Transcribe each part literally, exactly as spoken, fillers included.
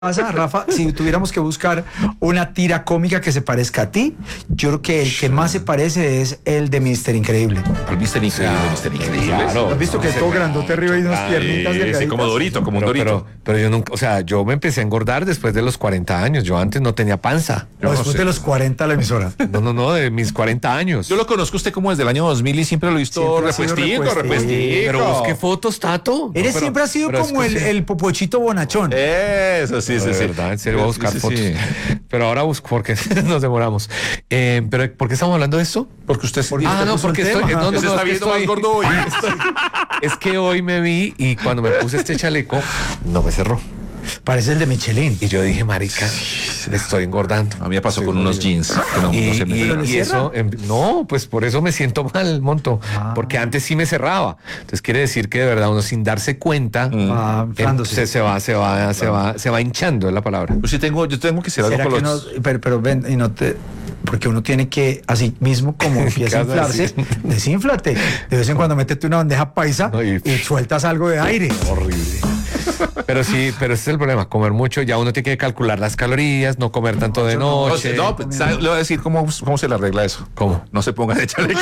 pasa, Rafa, si tuviéramos que buscar una tira cómica que se parezca a ti, yo creo que el que más se parece es el de Mister Increíble. Al Mister Increíble, Claro. Mister Increíble. Claro. ¿Has visto que es todo grandote arriba y unas piernitas Sí, delgaditas? como Dorito, como un Pero, Dorito. pero, pero yo nunca, o sea, yo me empecé a engordar después de los cuarenta años. Yo antes no tenía panza. No, no después sé. de los cuarenta la emisora. No, no, no, de mis cuarenta años. Yo lo conozco a usted como desde el año dos mil y siempre lo he visto Siempre ha sido repuestico, repuestico. repuestico. Pero busque fotos, Tato. Eres No, pero- siempre ha sido pero es como que el, sí. el popochito bonachón. Eso, sí, sí, De sí. verdad, en serio, voy a buscar Sí, sí, fotos. sí. Pero ahora busco porque nos demoramos. Eh, pero ¿por qué estamos hablando de esto? Porque usted Porque Ah, usted no, puso porque el estoy. tema. No, no, Se no, está es que viendo más estoy- gordo hoy. Es que hoy me vi y cuando me puse este chaleco, no me cerró. Parece el de Michelin. Y yo dije, marica, estoy engordando. A mí me pasó con unos jeans que no, Y, no se me y- ¿Pero le y cierra? eso, em, no, pues por eso me siento mal, Monto, Ah. porque antes sí me cerraba. Entonces quiere decir que de verdad uno sin darse cuenta Va em, inflándose. se, se va, se va, se va, se va hinchando, es la palabra. Pues sí tengo, yo tengo que hacer algo ¿Será con que los... no? Pero, pero ven, y no te... Porque uno tiene que, así mismo como empieza a ¿Qué vas a inflarse, desínflate. De vez en cuando métete una bandeja paisa No, y- y sueltas algo de aire. Horrible. Pero sí, pero ese es el problema, comer mucho, ya uno tiene que calcular las calorías, no comer tanto de No, noche. no, pues, ¿sabe? Le voy a decir cómo, cómo se le arregla eso. ¿Cómo? No se ponga de chaleco.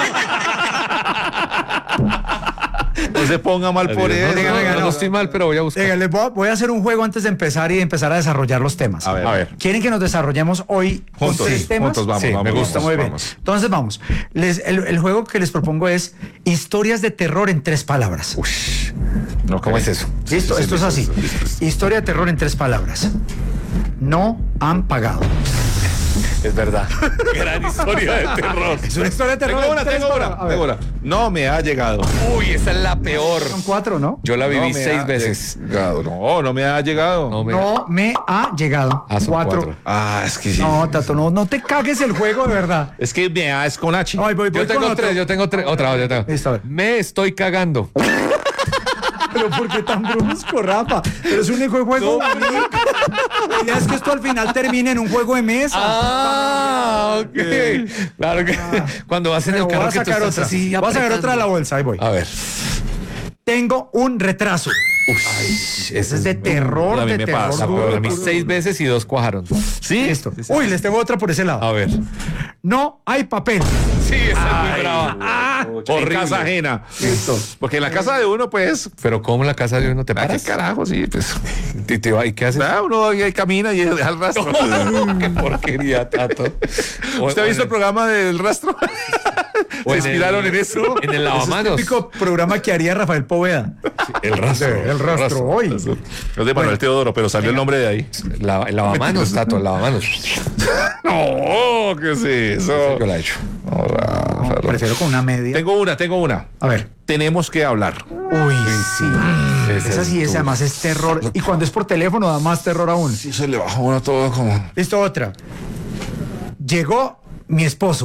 No se ponga mal por No, eso. Venga, no, venga, no, no. no estoy mal, pero voy a buscar. Venga, les voy a, voy a hacer un juego antes de empezar y de empezar a desarrollar los temas. A ver, a ver. ¿Quieren que nos desarrollemos hoy con Juntos, tres sí, temas? juntos vamos, Sí, vamos. me gusta, vamos, Muy bien. vamos. Entonces vamos. Les, el, el juego que les propongo es historias de terror en tres palabras. No, ¿Cómo es eso? Listo, Sí, sí, esto es listo, así. listo, listo. Historia de terror en tres palabras. No han pagado. Es verdad. Gran historia de terror. Es una historia de terror. Tengo en una, tres tengo palabras. una, A ver, tengo una. No me ha llegado. Uy, esa es la peor. Son cuatro, ¿no? Yo la No viví me seis ha veces. llegado. No, no me ha llegado. No me- No me ha llegado. Ah, son cuatro. cuatro. Ah, es que sí. No, Tato, no, no te cagues el juego, de verdad. Es que me ha es con H. Ay, voy, voy Yo tengo con otro. tres, yo tengo tres. Otra, yo tengo. Listo, a ver. Me estoy cagando. Pero ¿por qué tan brusco, Rafa? Pero es un hijo de juego. bonito. La idea es que esto al final termine en un juego de mesa. Ah, ok. Claro que cuando vas en el Pero voy carro a que tú sacar estás otra. así Voy a sacar apretando. otra de la bolsa, ahí voy. A ver. Tengo un retraso. Ese es de terror, a mí de me terror. pasa, duro, Pero a mí duro, seis duro. veces y dos cuajaron. ¿Sí? Listo. Uy, les tengo otra por ese lado. A ver. No hay papel. Sí, esa es muy brava. Ah, en horrible. casa ajena. Listo. Porque en la casa de uno, pues. Pero ¿cómo en la casa de uno te ¿A qué paras? carajo? Sí, pues. ¿Y, te va- y qué haces? Ah, uno ahí camina y deja el rastro. Qué porquería, Tato. O- ¿Usted ha o visto en el programa del rastro? o ¿Se en el- inspiraron en eso? En el Es el lavamanos. típico programa que haría Rafael Poveda. El rastro. El rastro hoy. Es de Manuel Teodoro, pero salió el nombre de ahí. La- el lavamanos, Tato, el lavamanos. No, ¿qué es eso? Yo la he hecho. No, Rafa, Rafa. Prefiero con una media. Tengo una, tengo una. A ver. Tenemos que hablar. Uy, sí. Ese Esa es sí es, duro. además es terror. Y cuando es por teléfono da más terror aún. Sí, se le baja uno todo como. Listo, otra. Llegó mi esposo.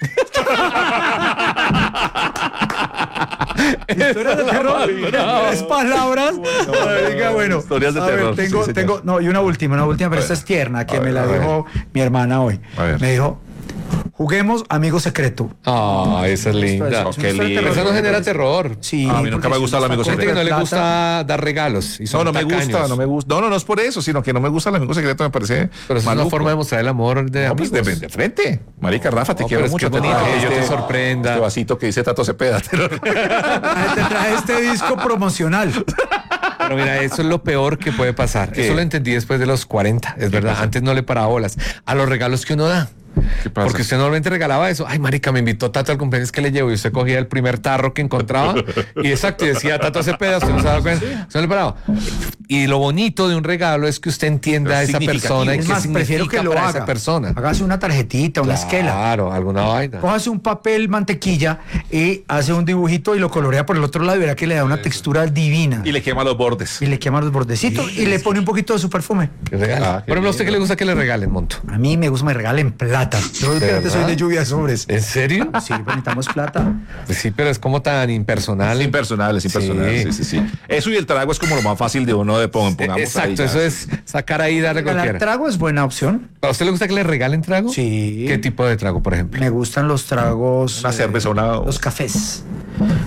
Historias de terror. Tres palabras. Oiga, bueno. Historias de A ver, terror, tengo, sí, señor. tengo, no, y una última, una última, pero esta es tierna, que a me ver, la a ver. dijo mi hermana hoy. A ver. Me dijo, juguemos amigo secreto. Ah, esa es linda. Esto es- Oh, es qué una historia de lindo. terror. Esa no genera terror. Sí, A mí nunca porque me ha si gustado el uno amigo está Gente que con no le plata- gusta dar regalos. Y son No, no me tacaños. gusta, no me gusta. No, no, no es por eso, sino que no me gusta el amigo secreto, me parece. Pero es una maluco. forma de mostrar el amor de No, pues de, amigos. de frente. Marica, Rafa, te No, quiero pero es mucho. que bonito traje que yo te este- sorprenda. Este vasito que dice Tato Cepeda. pero- Te traje este disco promocional. Pero mira, eso es lo peor que puede pasar. ¿Qué? Eso lo entendí después de los cuarenta. Es verdad. pasa? Antes no le paraba bolas a los regalos que uno da. ¿Qué pasa? Porque usted normalmente regalaba eso. Ay, marica, me invitó Tato al cumpleaños que le llevo. Y usted cogía el primer tarro que encontraba. Y exacto, y decía Tato Cepeda. Usted no se daba cuenta. Usted no le paraba. Y lo bonito de un regalo es que usted entienda a Es esa significativo. persona y Es qué más, prefiero significa que lo para haga. esa persona. Hágase una tarjetita, una esquela. Claro, alguna vaina. Cójase un papel mantequilla y hace un dibujito y lo colorea por el otro lado y verá que le da una textura divina. Y le quema los bordes. Y le quema los bordecitos y le pone un poquito de su perfume. ¿Qué regalo? Ah, qué Por ejemplo, ¿a usted qué lindo. le gusta que le regalen, Monto? A mí me gusta, me regalen plata. Yo ¿De que soy verdad? de lluvia sobres. ¿En serio? Sí, pues necesitamos plata. Pues sí, pero es como tan impersonal. Es impersonal, es impersonal. Sí. Sí, sí, sí. Eso y el trago es como lo más fácil de uno de pon- pongamos ahí Exacto, ya. eso es sacar ahí y darle Regalar cualquiera. trago es buena opción. ¿A usted le gusta que le regalen trago? Sí. ¿Qué tipo de trago, por ejemplo? Me gustan los tragos. Una cerveza, una- Los cafés.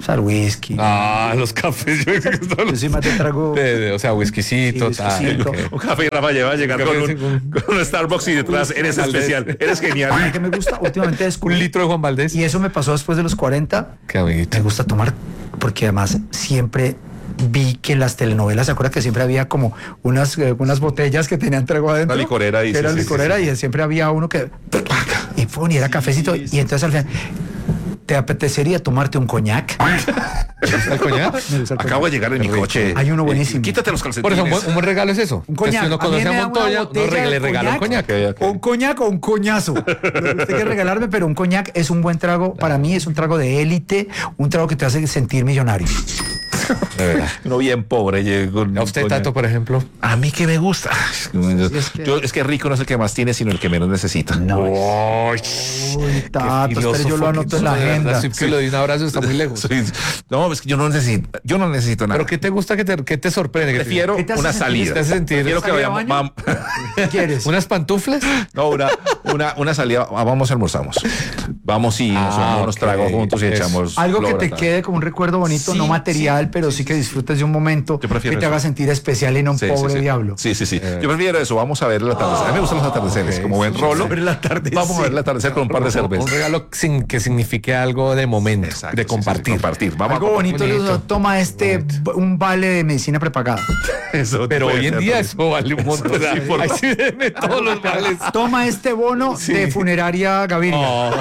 gusta el whisky. Ah, los cafés. Yo, Yo soy más de trago. de, de, o sea, whiskycito, Sí, tal. whiskycito. ok. Un café, Rafa, lleva a llegar Un con café, un, con un Starbucks y detrás eres Valdés. especial, eres ¿Sabe genial. qué me gusta? Últimamente Un descubrí. litro de Juan Valdés. Y eso me pasó después de los cuarenta. Qué amiguito. Me gusta tomar porque además siempre vi que en las telenovelas, ¿se acuerda que siempre había como unas, eh, unas botellas que tenían trago adentro? Una licorera, Que dice, era sí, sí, licorera sí. y siempre había uno que... Y, pum, y era cafecito. Y entonces al final... ¿Te apetecería tomarte un coñac? ¿Te gusta el coñac? Me gusta el Acabo de llegar en mi coche. Hay uno Eh, buenísimo. Quítate los Por calcetines. eso, un buen, un buen regalo es eso. Un coñac. Si uno A mí conoce me a da una Montoya, no botella regale, de le regala un coñac. coñac. Ok, ok. O un coñac o un coñazo. Lo que usted quiere regalarme, pero un coñac es un buen trago. Para mí es un trago de élite, un trago que te hace sentir millonario. De verdad. Uno bien pobre llegó. A usted, Tato, por ejemplo. A mí que me gusta. es que- Yo, es que rico no es el que más tiene, sino el que menos necesita. No. Uy, Uy, Tato, espere, yo lo anoto en la agenda. Así que le doy un abrazo, está muy lejos. Soy- No, es que yo no necesito, yo no necesito nada. Pero ¿qué te gusta? ¿Qué te, qué te sorprende? ¿Qué te- Prefiero ¿Qué te hace una sentir? salida. ¿Te hace sentir? Prefiero que ¿Salida a vayamos. baño? vam- ¿Qué quieres? ¿Unas pantuflas? No, una, una, una salida. Vamos, almorzamos. Vamos y nos Ah, tomamos unos ok. tragos juntos y Eso. echamos. Algo que flor, te tal. quede como un recuerdo bonito, Sí, no material, sí, pero sí que disfrutes de un momento Yo prefiero que te eso. haga sentir especial y no un Sí, sí, pobre sí. diablo. Sí, sí, sí. Yo prefiero eso. Vamos a ver el atardecer. A mí me gustan los atardeceres. ok. Como buen rolo. Ver el atardecer. Vamos a ver el atardecer con un par de Un cervezas. regalo sin, que signifique algo de momento, Exacto, de sí, sí, compartir. compartir. Vamos Algo a bonito, bonito. Luz, toma este, b- un vale de medicina prepagada. Eso Pero puede hoy en ser día también. eso vale un montón. Eso sí, por- Ahí sí deme todos los vales. Toma este bono de funeraria Gaviria. Oh,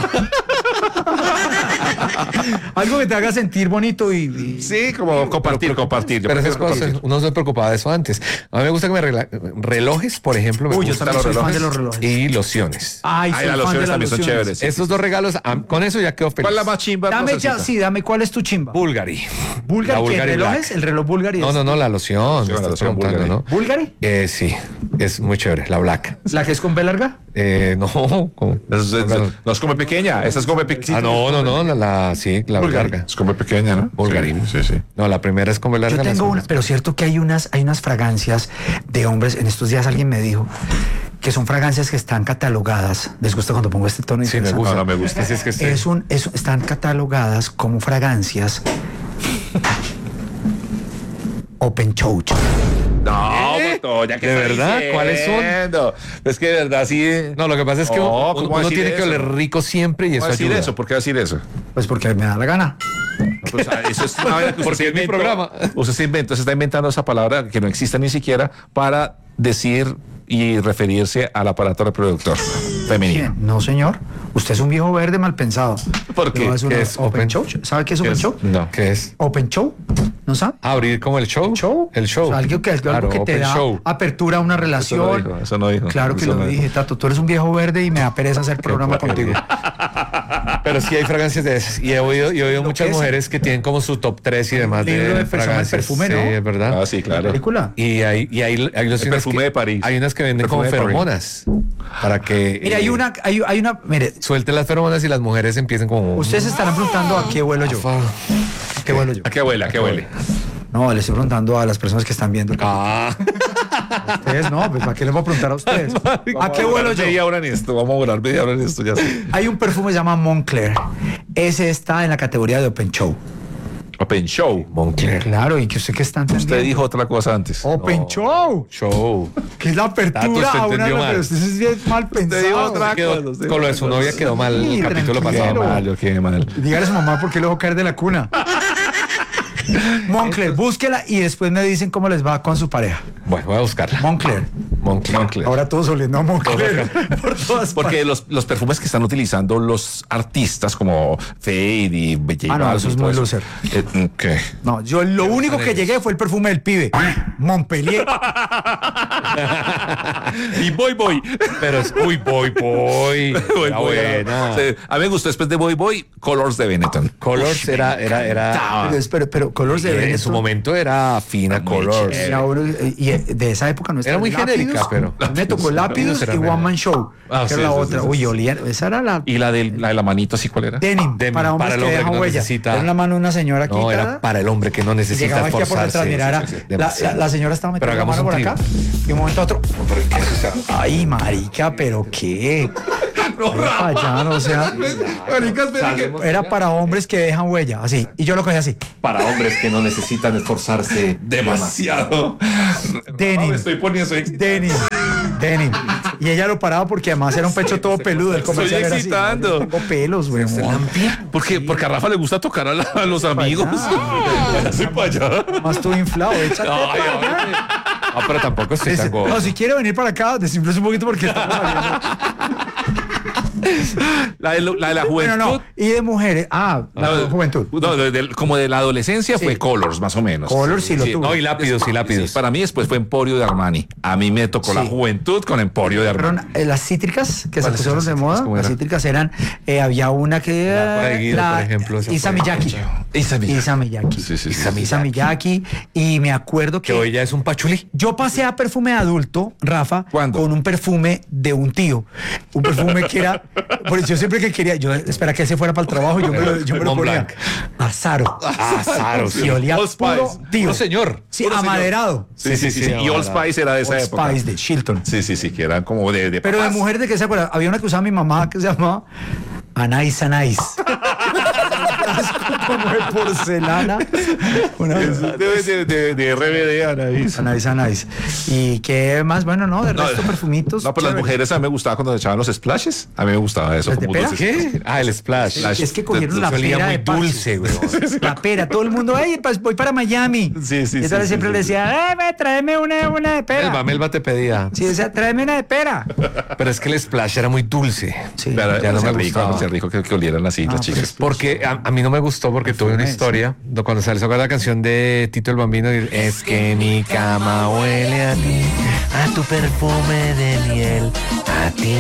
Algo que te haga sentir bonito y... y- Sí, como compartir, compartir. Yo pero esas prefiero cosas, compartir. uno se preocupaba de eso antes. A mí me gusta que me regalen relojes, por ejemplo. Me Uy, yo gustan también los soy fan relojes de los relojes. y lociones. Ay, Ay, soy las fan de lociones las también son lociones. chéveres. Estos dos regalos, am- con eso ya quedo feliz. ¿Cuál es la más chimba? Dame ya, Rosacita? sí, dame, ¿cuál es tu chimba? Bulgari. ¿Bulgari? La ¿Qué? Bulgari ¿Relojes? Black. El reloj Bulgari. No, es- no, no, la loción. Sí, me la estás loción preguntando, Bulgari. ¿no? ¿Bulgari? Eh, sí, es muy chévere, la black. ¿La que es con B larga? Eh, no, ¿cómo? Es- es- no es come pequeña, esa es come pequeña. Ah, no, no, no, la, la sí, la Bulgari. larga. Es come pequeña, ¿no? Bulgari. Sí, sí, sí. No, la primera es como larga. Yo la tengo segunda una, es- pero cierto que hay unas, hay unas fragancias de hombres. En estos días alguien me dijo que son fragancias que están catalogadas. ¿Les gusta cuando pongo este tono? Sí, me interesante? gusta. No, no me gusta. Sí, es que sí. Es un, es- están catalogadas como fragancias open choice. No, ¿Eh? Montoya, ¿qué ¿De está verdad? diciendo? ¿Cuáles son? Es que de verdad sí. No, lo que pasa es que No, uno, ¿cómo uno decir tiene que eso? oler rico siempre y ¿Cómo eso decir ayuda. eso? ¿Por qué decir eso? Pues porque me da la gana. Pues, ah, eso es una vaina que usted Porque se es mi inventó. programa. Usted se inventó, se está inventando esa palabra que no existe ni siquiera para decir y referirse al aparato reproductor femenino. No, señor. Usted es un viejo verde mal pensado. ¿Por qué? No, es una ¿Qué es open open? show. ¿Sabe qué es open es? show? No, ¿qué es? Open show. ¿No sabe? Abrir como el show. Show. El show. O sea, algo que, algo Claro, que te open da show. apertura a una Eso no relación. dijo, eso no dijo. Claro que Eso lo no dijo. dije, Tato. Tú eres un viejo verde y me da pereza hacer programa contigo. Pero sí hay fragancias de esas. Y he oído, y he oído Lo muchas que es- mujeres que tienen como su top tres y demás Libro de, de personas, fragancias. perfume, sí, ¿no? es verdad. Ah, sí, claro. ¿Película? Y hay, y hay, hay lociones perfume que- de París. Hay unas que venden como Perfume de París. feromonas. Para que Mira, hay eh, una, hay, hay una, mire, suelten las feromonas y las mujeres empiecen como. ustedes se estarán preguntando a qué vuelo yo. Afa. ¿A qué vuelo yo? ¿A qué huele? ¿A qué huele? No, le estoy preguntando a las personas que están viendo. el capítulo. Ah, Ustedes no, pues ¿para qué les voy a preguntar a ustedes? ¿A qué vuelo yo? Media hora en esto, vamos a volar media hora en esto, ya sé. Hay un perfume que se llama Moncler. Ese está en la categoría de Open Show. Open Show. Moncler. Claro, y que usted que está entendiendo. Usted dijo otra cosa antes. Open Show. Show. Que es la Tato, apertura usted a una entendió mal. pero usted es bien mal pensado. dijo otra Quedó- cosa, usted con lo de dijo su otra novia cosa. quedó mal Sí, el capítulo tranquilo. pasado. Qué mal, yo qué mal. Dígale a su mamá por qué lo dejó caer de la cuna. Moncler, búsquela y después me dicen cómo les va con su pareja. Bueno, voy a buscarla. Moncler. Moncler. Ahora todos oliendo a Moncler por todas Porque partes. los, los perfumes que están utilizando los artistas como Fade y J Ah, no, Balvin eso y es todo muy loser. Eh, ¿Qué? No, yo lo único que llegué fue el perfume del pibe. Montpellier. Y Boy Boy. Pero es uy, boy, boy. Boy Era Boy era- buena. sí, a mí me gustó después de Boy Boy, Colors de Benetton. Colors era, era, era. Pero, pero, pero Colors de en Benetton su momento era fina Muy Colors. chévere. era uno- y de esa época no Era muy Lápidos. genérica, pero- Me tocó Lápidos era y buena. One Man Show. Ah, que sí, era la sí, otra. sí, sí, Uy, sí. olía. Esa era la. Y la de, la de la manito, ¿así cuál era? Denim, Denim, para hombres para el que hombre dejan que no huella. necesita- Era una mano de una señora aquí. No, era tada, para el hombre que no y necesita llegaba aquí por esforzarse. detrás, mira, era- Sí, sí, sí, la, demasiado. la- la señora estaba metiendo la Pero mano hagamos por un acá y un momento a otro. Ay, marica, pero qué. No, Rafa. Allá, no, o sea, Marica, espera que- era para hombres que dejan huella, así. Y yo lo cogí así. Para hombres que no necesitan esforzarse Demasiado. Denim. No, me estoy poniendo estoy Denim. Denim. Y ella lo paraba porque además era un pecho todo peludo. El comercial era así. excitando. "No, yo tengo pelos, güey. ¿Por qué? Porque a Rafa le gusta tocar a, la- a los amigos. Váyase para allá. Más todo inflado. Échate Ay, para ay, acá. ay. No, pero tampoco estoy Dice, tan gordo. no, si quiere venir para acá, desinflese un poquito porque estamos saliendo. La de, lo- la de la juventud. Bueno, no. Y de mujeres. Ah, la No, juventud. no, de- de- como de la adolescencia Sí. fue Colors, más o menos. Colors sí lo tuvo. No, y lápidos, y lápidos. Sí, para mí después fue Emporio de Armani. A mí me tocó la Sí. juventud con Emporio de Armani. Fueron, eh, las cítricas que se ¿Cuáles pusieron son de las moda, cítricas? ¿Cómo las era? cítricas eran, eh, había una que Lámpara de Guido, la por ejemplo, esa Isa fue- Miyaki. Isa Miyaki. Isa Miyaki. Sí, sí, sí. Isa, Isa Miyaki. Y me acuerdo Que que hoy ya es un pachulí. yo pasé a perfume adulto, Rafa, ¿Cuándo? con un perfume de un tío. Un perfume que era, por eso yo siempre que quería, yo espera que él se fuera para el trabajo y yo me lo, yo me lo Mont ponía. Blanc. Azaro. Ah, Zaro, sí. Y olía Old puro Spice. tío. No, señor. Sí, Puro señor. amaderado. Sí, sí, sí. sí. Y Old Spice era de esa Old época. Spice de Shilton. Sí, sí, sí, que eran como de, de Pero de papás. mujer, ¿de qué se acuerda? Había una que usaba mi mamá que se llamaba Anais Anais. Como de porcelana. Una De, de, de, de R B D, Anaís. Anais Anais. ¿Y qué más? Bueno, no, de No, resto perfumitos. No, pero las chéveres. mujeres a mí me gustaba cuando echaban los splashes. A mí me gustaba eso. ¿Las de como pera? dulces. ¿Qué? Ah, el splash. Splash. Es que cogieron la Olía pera muy de parche. dulce, güey. La pera, todo el mundo, ¡ay, pues voy para Miami! Sí, sí, Y entonces sí, siempre sí, le sí. decía, ¡eh, ve, tráeme una, una de pera! Melba, Melba te pedía. Sí, decía, tráeme una de pera. Pero es que el splash era muy dulce. Sí. Claro, Ya no hacía me rico, gustaba. hacía rico que, que olieran así Ah, las pero chicas. Porque a, a mí no me gustó porque tuve una historia de cuando salió la canción de Tito el Bambino. y, Es que mi cama huele a ti, a tu perfume de miel, a ti.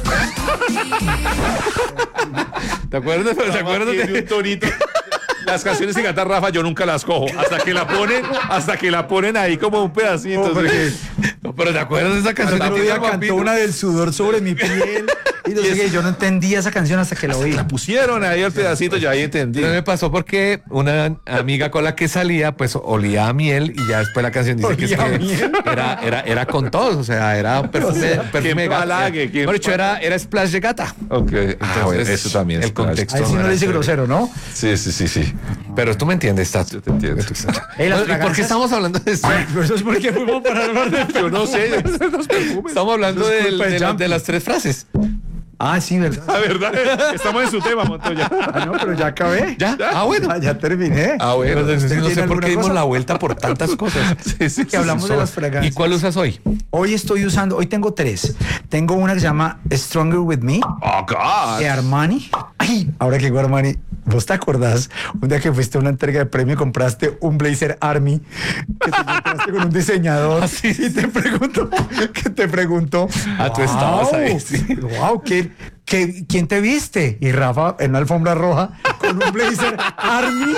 ¿Te acuerdas? ¿Te acuerdas Tiene de un tonito. Las canciones que canta Rafa yo nunca las cojo hasta que la ponen, hasta que la ponen ahí como un pedacito. No, pero ¿te acuerdas de esa canción El de otro Tito día el cantó Bambino? una del sudor sobre mi piel. Y no sé qué, yo no entendía esa canción hasta que la oí. La pusieron ahí el pedacito, ya ahí entendí. Pero me pasó porque una amiga con la que salía, pues olía a miel y ya después la canción dice que, es ¿Olía a que miel? era, era, era con todos, o sea, era perfume, O sea, perfume ¿quién de gata. palague? ¿Quién Por hecho, era, era splash de gata. Ok. Ah, bueno, Entonces, eso también es el contexto. Ahí sí no era le dice chévere. grosero, ¿no? Sí, sí, sí, sí. Pero tú me entiendes, Tato. Yo te entiendo. Ey, las Bueno, ¿y por fragancias- qué estamos hablando de esto? Pero eso es porque fuimos para hablar de Yo no sé, los perfumes. Estamos hablando Eso es del- culpa de de, la- Jumpy. de las tres frases. Ah, sí, ¿verdad? La verdad, estamos en su tema, Montoya. Ah, no, pero ya acabé. ¿Ya? Ah, bueno. Ya, ya terminé. Ah, bueno. Pero ¿Usted no tiene sé por alguna qué dimos cosa? la vuelta por tantas cosas. Sí, sí, Que hablamos de las ¿Y fragancias. cuál usas hoy? Hoy estoy usando, hoy tengo tres. Tengo una que se llama Stronger With Me, Oh, God. de Armani. Ay, ahora que digo Armani, ¿vos te acordás un día que fuiste a una entrega de premio y compraste un blazer Army que te encontraste con un diseñador y te preguntó, que te preguntó, Ah, tú estabas ahí, sí. Wow, ¿qué, qué, ¿quién te viste? Y Rafa en una alfombra roja con un blazer Army.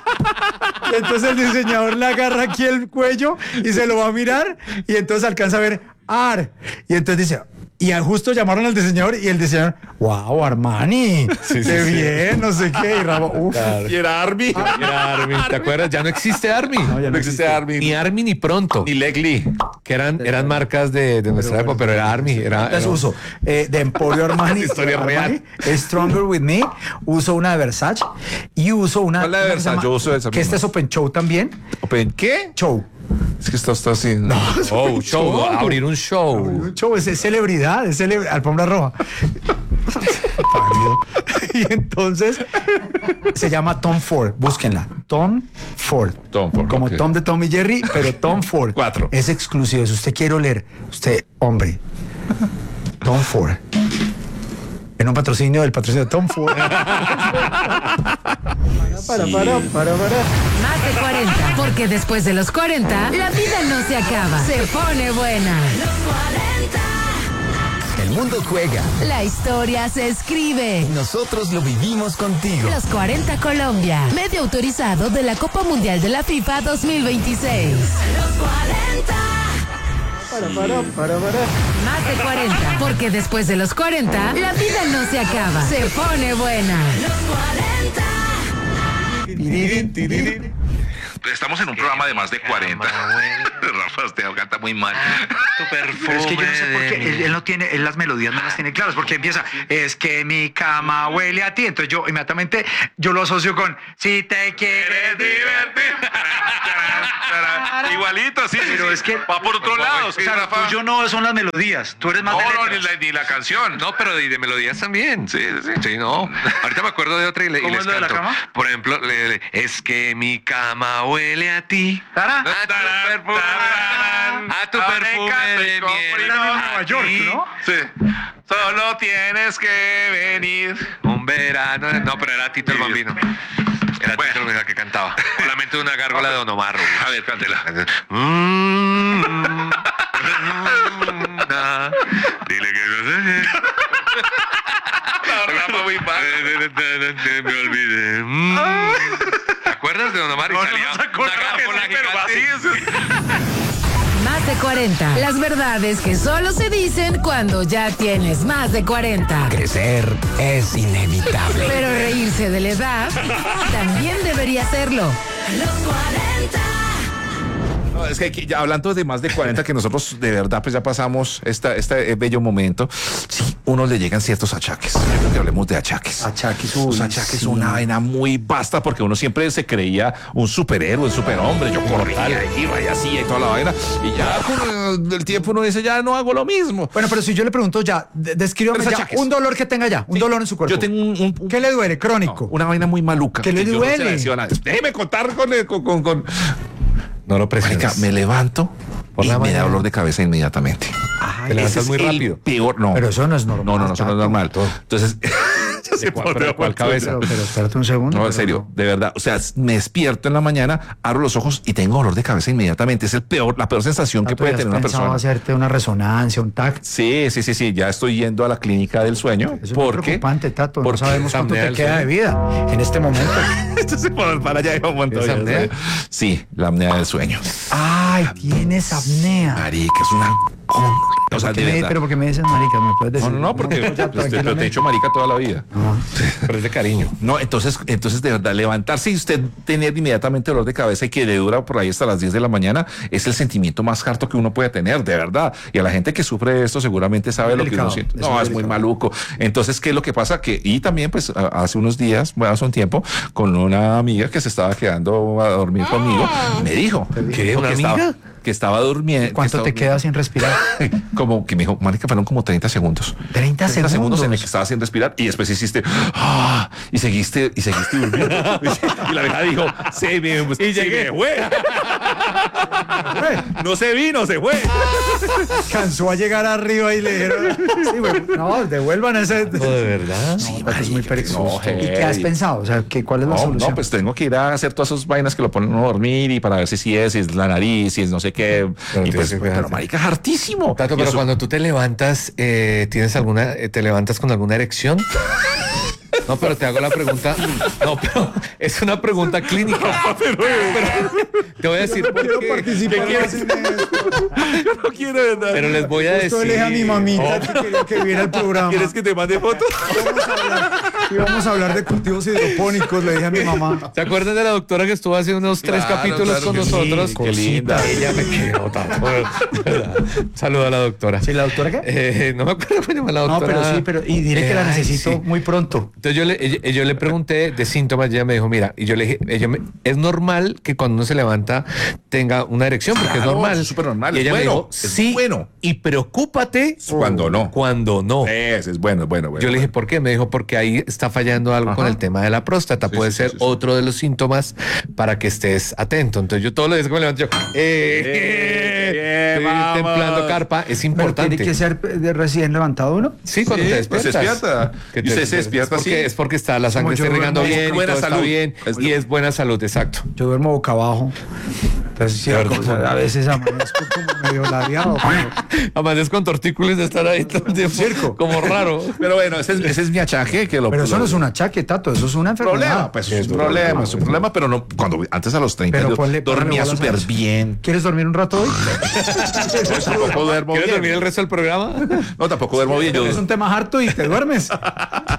Y entonces el diseñador le agarra aquí el cuello y se lo va a mirar y entonces alcanza a ver Ar. Y entonces dice, y justo llamaron al diseñador y el diseñador, wow, Armani, Sí, sí, qué sí. bien, no sé qué. Y Rafa, uf. Y era Army. Era Army, ¿te acuerdas? Ya no existe Army. ya No no existe Army. Ni Army ni pronto. Ni Legli. Que eran, eran marcas de, de nuestra época, pero era Army. Era, Las era- uso eh, de Emporio Armani. Historia Armani, real. Stronger With Me. Uso una de Versace y uso una. ¿Cuál es la de una que se Versace? llama- Yo uso esa Que este misma. es Open Show también. Open, ¿qué? Show. Es que esto está así. No. Oh, show, abrir un show. Un show, es, es celebridad, es cele- alfombra roja. Pálido. Y entonces se llama Tom Ford, búsquenla. Tom Ford. Tom Ford, Como ok. Tom de Tom y Jerry, pero Tom Ford. Cuatro. Es exclusivo. Si usted quiere oler, usted, hombre, Tom Ford. En un patrocinio del patrocinio de Tom Ford. Para, para, para, para, para. Más de cuarenta, porque después de los cuarenta, la vida no se acaba, se pone buena. El mundo juega. La historia se escribe. Nosotros lo vivimos contigo. Los cuarenta Colombia, medio autorizado de la Copa Mundial de la FIFA dos mil veintiséis. Para, para, para, para. Más de cuarenta, porque después de los cuarenta, la vida no se acaba, se pone buena. estamos en un programa de más de cuarenta. Rafa Esteban canta muy mal. Tu perfume. Pero es que yo no sé por qué él, él no tiene, él las melodías no las tiene claras, porque empieza, es que mi cama huele a ti. Entonces yo inmediatamente yo lo asocio con si te quieres divertir. Igualito, sí, Pero sí, es que va por otro lado. Sí, o sea, lo Rafa. tuyo no son las melodías, tú eres más de No, no, letras. ni la, ni la canción. No, pero de, de melodías también. Sí, sí. Sí, no. Ahorita me acuerdo de otra y, le, y ¿Cómo les es lo de la canto. cama? Por ejemplo, le- le- es que mi cama huele a ti. Tará. A tu perfume, a tu perfume de miel. Están en Nueva York, ¿no? Sí. Solo tienes que venir. Un verano. No, pero era Tito el Sí. Bambino. Era Bueno. Tito el Bambino que cantaba. Solamente una gárgola de Don Omar. A ver, cántela. Mm, na. Dile que no sé. Rafa muy mal. Me olvidé. Mm. ¿Te acuerdas de Don Omar? Y No, no salía nos acordamos una que gárgola sí, pero gigante. así. Más de cuarenta. Las verdades que solo se dicen cuando ya tienes más de cuarenta. Crecer es inevitable. Pero reírse de la edad también debería serlo. Los cuarenta. No, es que aquí, ya hablando de más de cuarenta, que nosotros de verdad pues ya pasamos esta, este bello momento, sí, uno le llegan ciertos achaques. Que hablemos de achaques. Achaques, Los uy, achaques sí. son una vaina muy vasta porque uno siempre se creía un superhéroe, un superhombre. Yo corría, iba y hacía y toda la vaina. Y ya con el tiempo uno dice, ya no hago lo mismo. Bueno, pero si yo le pregunto ya, de- descríbame Tres ya achaques. un dolor que tenga ya, un Sí. dolor en su cuerpo. Yo tengo un, un- un- ¿Qué le duele? Crónico. no, una vaina muy maluca. ¿Qué le que yo no se la duele? decía a nadie. Déjeme contar con, el- con, con, con- No lo Marica, presiones. me levanto Por y la me da mañana. dolor de cabeza inmediatamente. Ay, Te levantas Ese es muy el rápido. Peor, no. Pero eso no es normal, No, no, no, eso no es Tato. normal. Entonces, yo sé cuál- por pero dónde cuál va cabeza? pero, pero espérate un segundo. No, en pero serio, de verdad. O sea, me despierto en la mañana, abro los ojos y tengo dolor de cabeza inmediatamente. Es el peor, la peor sensación que Tato, puede ¿ya has tener una pensado persona. hacerte una resonancia, un T A C? Sí, sí, sí, sí. Ya estoy yendo a la clínica del sueño. Eso es muy porque preocupante, Tato. No porque- sabemos cuánto apnea te del queda de sueño. vida en este momento. Entonces, por- para allá iba un montón. ¿Es apnea? Sí, la apnea del sueño. Ay, tienes apnea. Marica, es una. O sea, ¿Por qué de me- verdad. pero porque me dices marica, ¿me puedes decir? No, no, no, porque ya, pues, te, pero te he tranquilamente. hecho marica toda la vida. No. Pero es de cariño. No, entonces, entonces de verdad, levantarse y usted tener inmediatamente dolor de cabeza y que le dura por ahí hasta las diez de la mañana es el sentimiento más harto que uno puede tener, de verdad. Y a la gente que sufre de esto seguramente sabe Muy lo que delicado, uno siente. es No, muy es muy delicado. maluco. Entonces, ¿qué es lo que pasa? Que, y también, pues, a- hace unos días, bueno, hace un tiempo, con una amiga que se estaba quedando a dormir conmigo, me dijo. ¿Qué? dijo ¿Una que amiga? Estaba, que estaba durmiendo. ¿Cuánto te quedas sin respirar? Como que me dijo, marica, fueron como treinta segundos. treinta segundos. en el que estabas sin respirar y después hiciste ah, y seguiste y seguiste durmiendo. Y la vieja dijo, sí, me, pues, Y sí, llegué. me fue. No se vino, se fue. Cansó a llegar arriba y le dijeron, sí, güey, no, devuelvan ese. No, de verdad. No, Tato, es muy perezoso. no, ¿Y qué has hey. pensado? O sea, ¿qué, ¿cuál es la No, solución? no, pues tengo que ir a hacer todas esas vainas que lo ponen a uno a dormir y para ver si sí es, si es la nariz, si es no sé qué. Pero Y tienes pues, que pero cuidarte. marica, es hartísimo. Tato, Y pero eso- cuando tú te levantas, eh, ¿tienes alguna, eh, te levantas con alguna erección? No, pero te hago la pregunta. No, pero es una pregunta clínica. Pero, te voy a decir por Quiero qué. participar ¿Qué más quieres? en esto. Yo no quiero, ¿verdad? Pero les voy a Justo decir. le dije a mi mamita que quería que viera el programa. ¿Quieres que te mande fotos? Vamos a hablar, y vamos a hablar de cultivos hidropónicos, le dije a mi mamá. ¿Se acuerdan de la doctora que estuvo hace unos tres Claro, capítulos claro con que sí, nosotros? qué linda. Ella me quedó Tato. Saluda a la doctora. ¿Sí, la doctora qué? Eh, no me acuerdo cómo se llama la No, doctora. pero sí, pero y diré que la Ay, necesito sí. muy pronto. Entonces yo le, ella- yo le pregunté de síntomas y ella me dijo, mira, y yo le dije, ella me- es normal que cuando uno se levanta tenga una erección, porque Claro, es normal. es súper normal, Y es ella me bueno, dijo, es sí, bueno. y preocúpate Cuando no. Cuando no. Ese es bueno, bueno, bueno. Yo le dije, ¿por qué? Me dijo, porque ahí está fallando algo Ajá. con el tema de la próstata. Sí, Puede sí, ser sí, sí. otro de los síntomas para que estés atento. Entonces yo todos los días que me levanto, yo, eh, Eh, estoy vamos. templando carpa. Es Pero importante. tiene que ser de recién levantado uno. Sí, cuando Sí, te pues despiertas. se despierta. Que Y te- usted se despierta es porque, así. Es porque está la sangre yo está irrigando duermo, bien y buena todo salud. está bien. Es- y es buena salud, exacto. Yo duermo boca abajo. Entonces, sí, Claro. o sea, a veces amanezco como medio ladeado. pero- Además con tortícolis de estar ahí todo el tiempo. Circo. Como raro. Pero bueno, ese es, ese es mi achaque. Que lo, Pero eso lo- no es un achaque, Tato, eso es una enfermedad. problema. Pues es un problema, es un problema, pero no cuando antes a los treinta Pero yo ponle- ponle dormía bolas a súper eso. bien. ¿Quieres dormir un rato hoy? Tampoco duermo ¿Quieres bien. dormir el resto del programa? No, tampoco duermo bien. Yo, Es un tema harto y te duermes.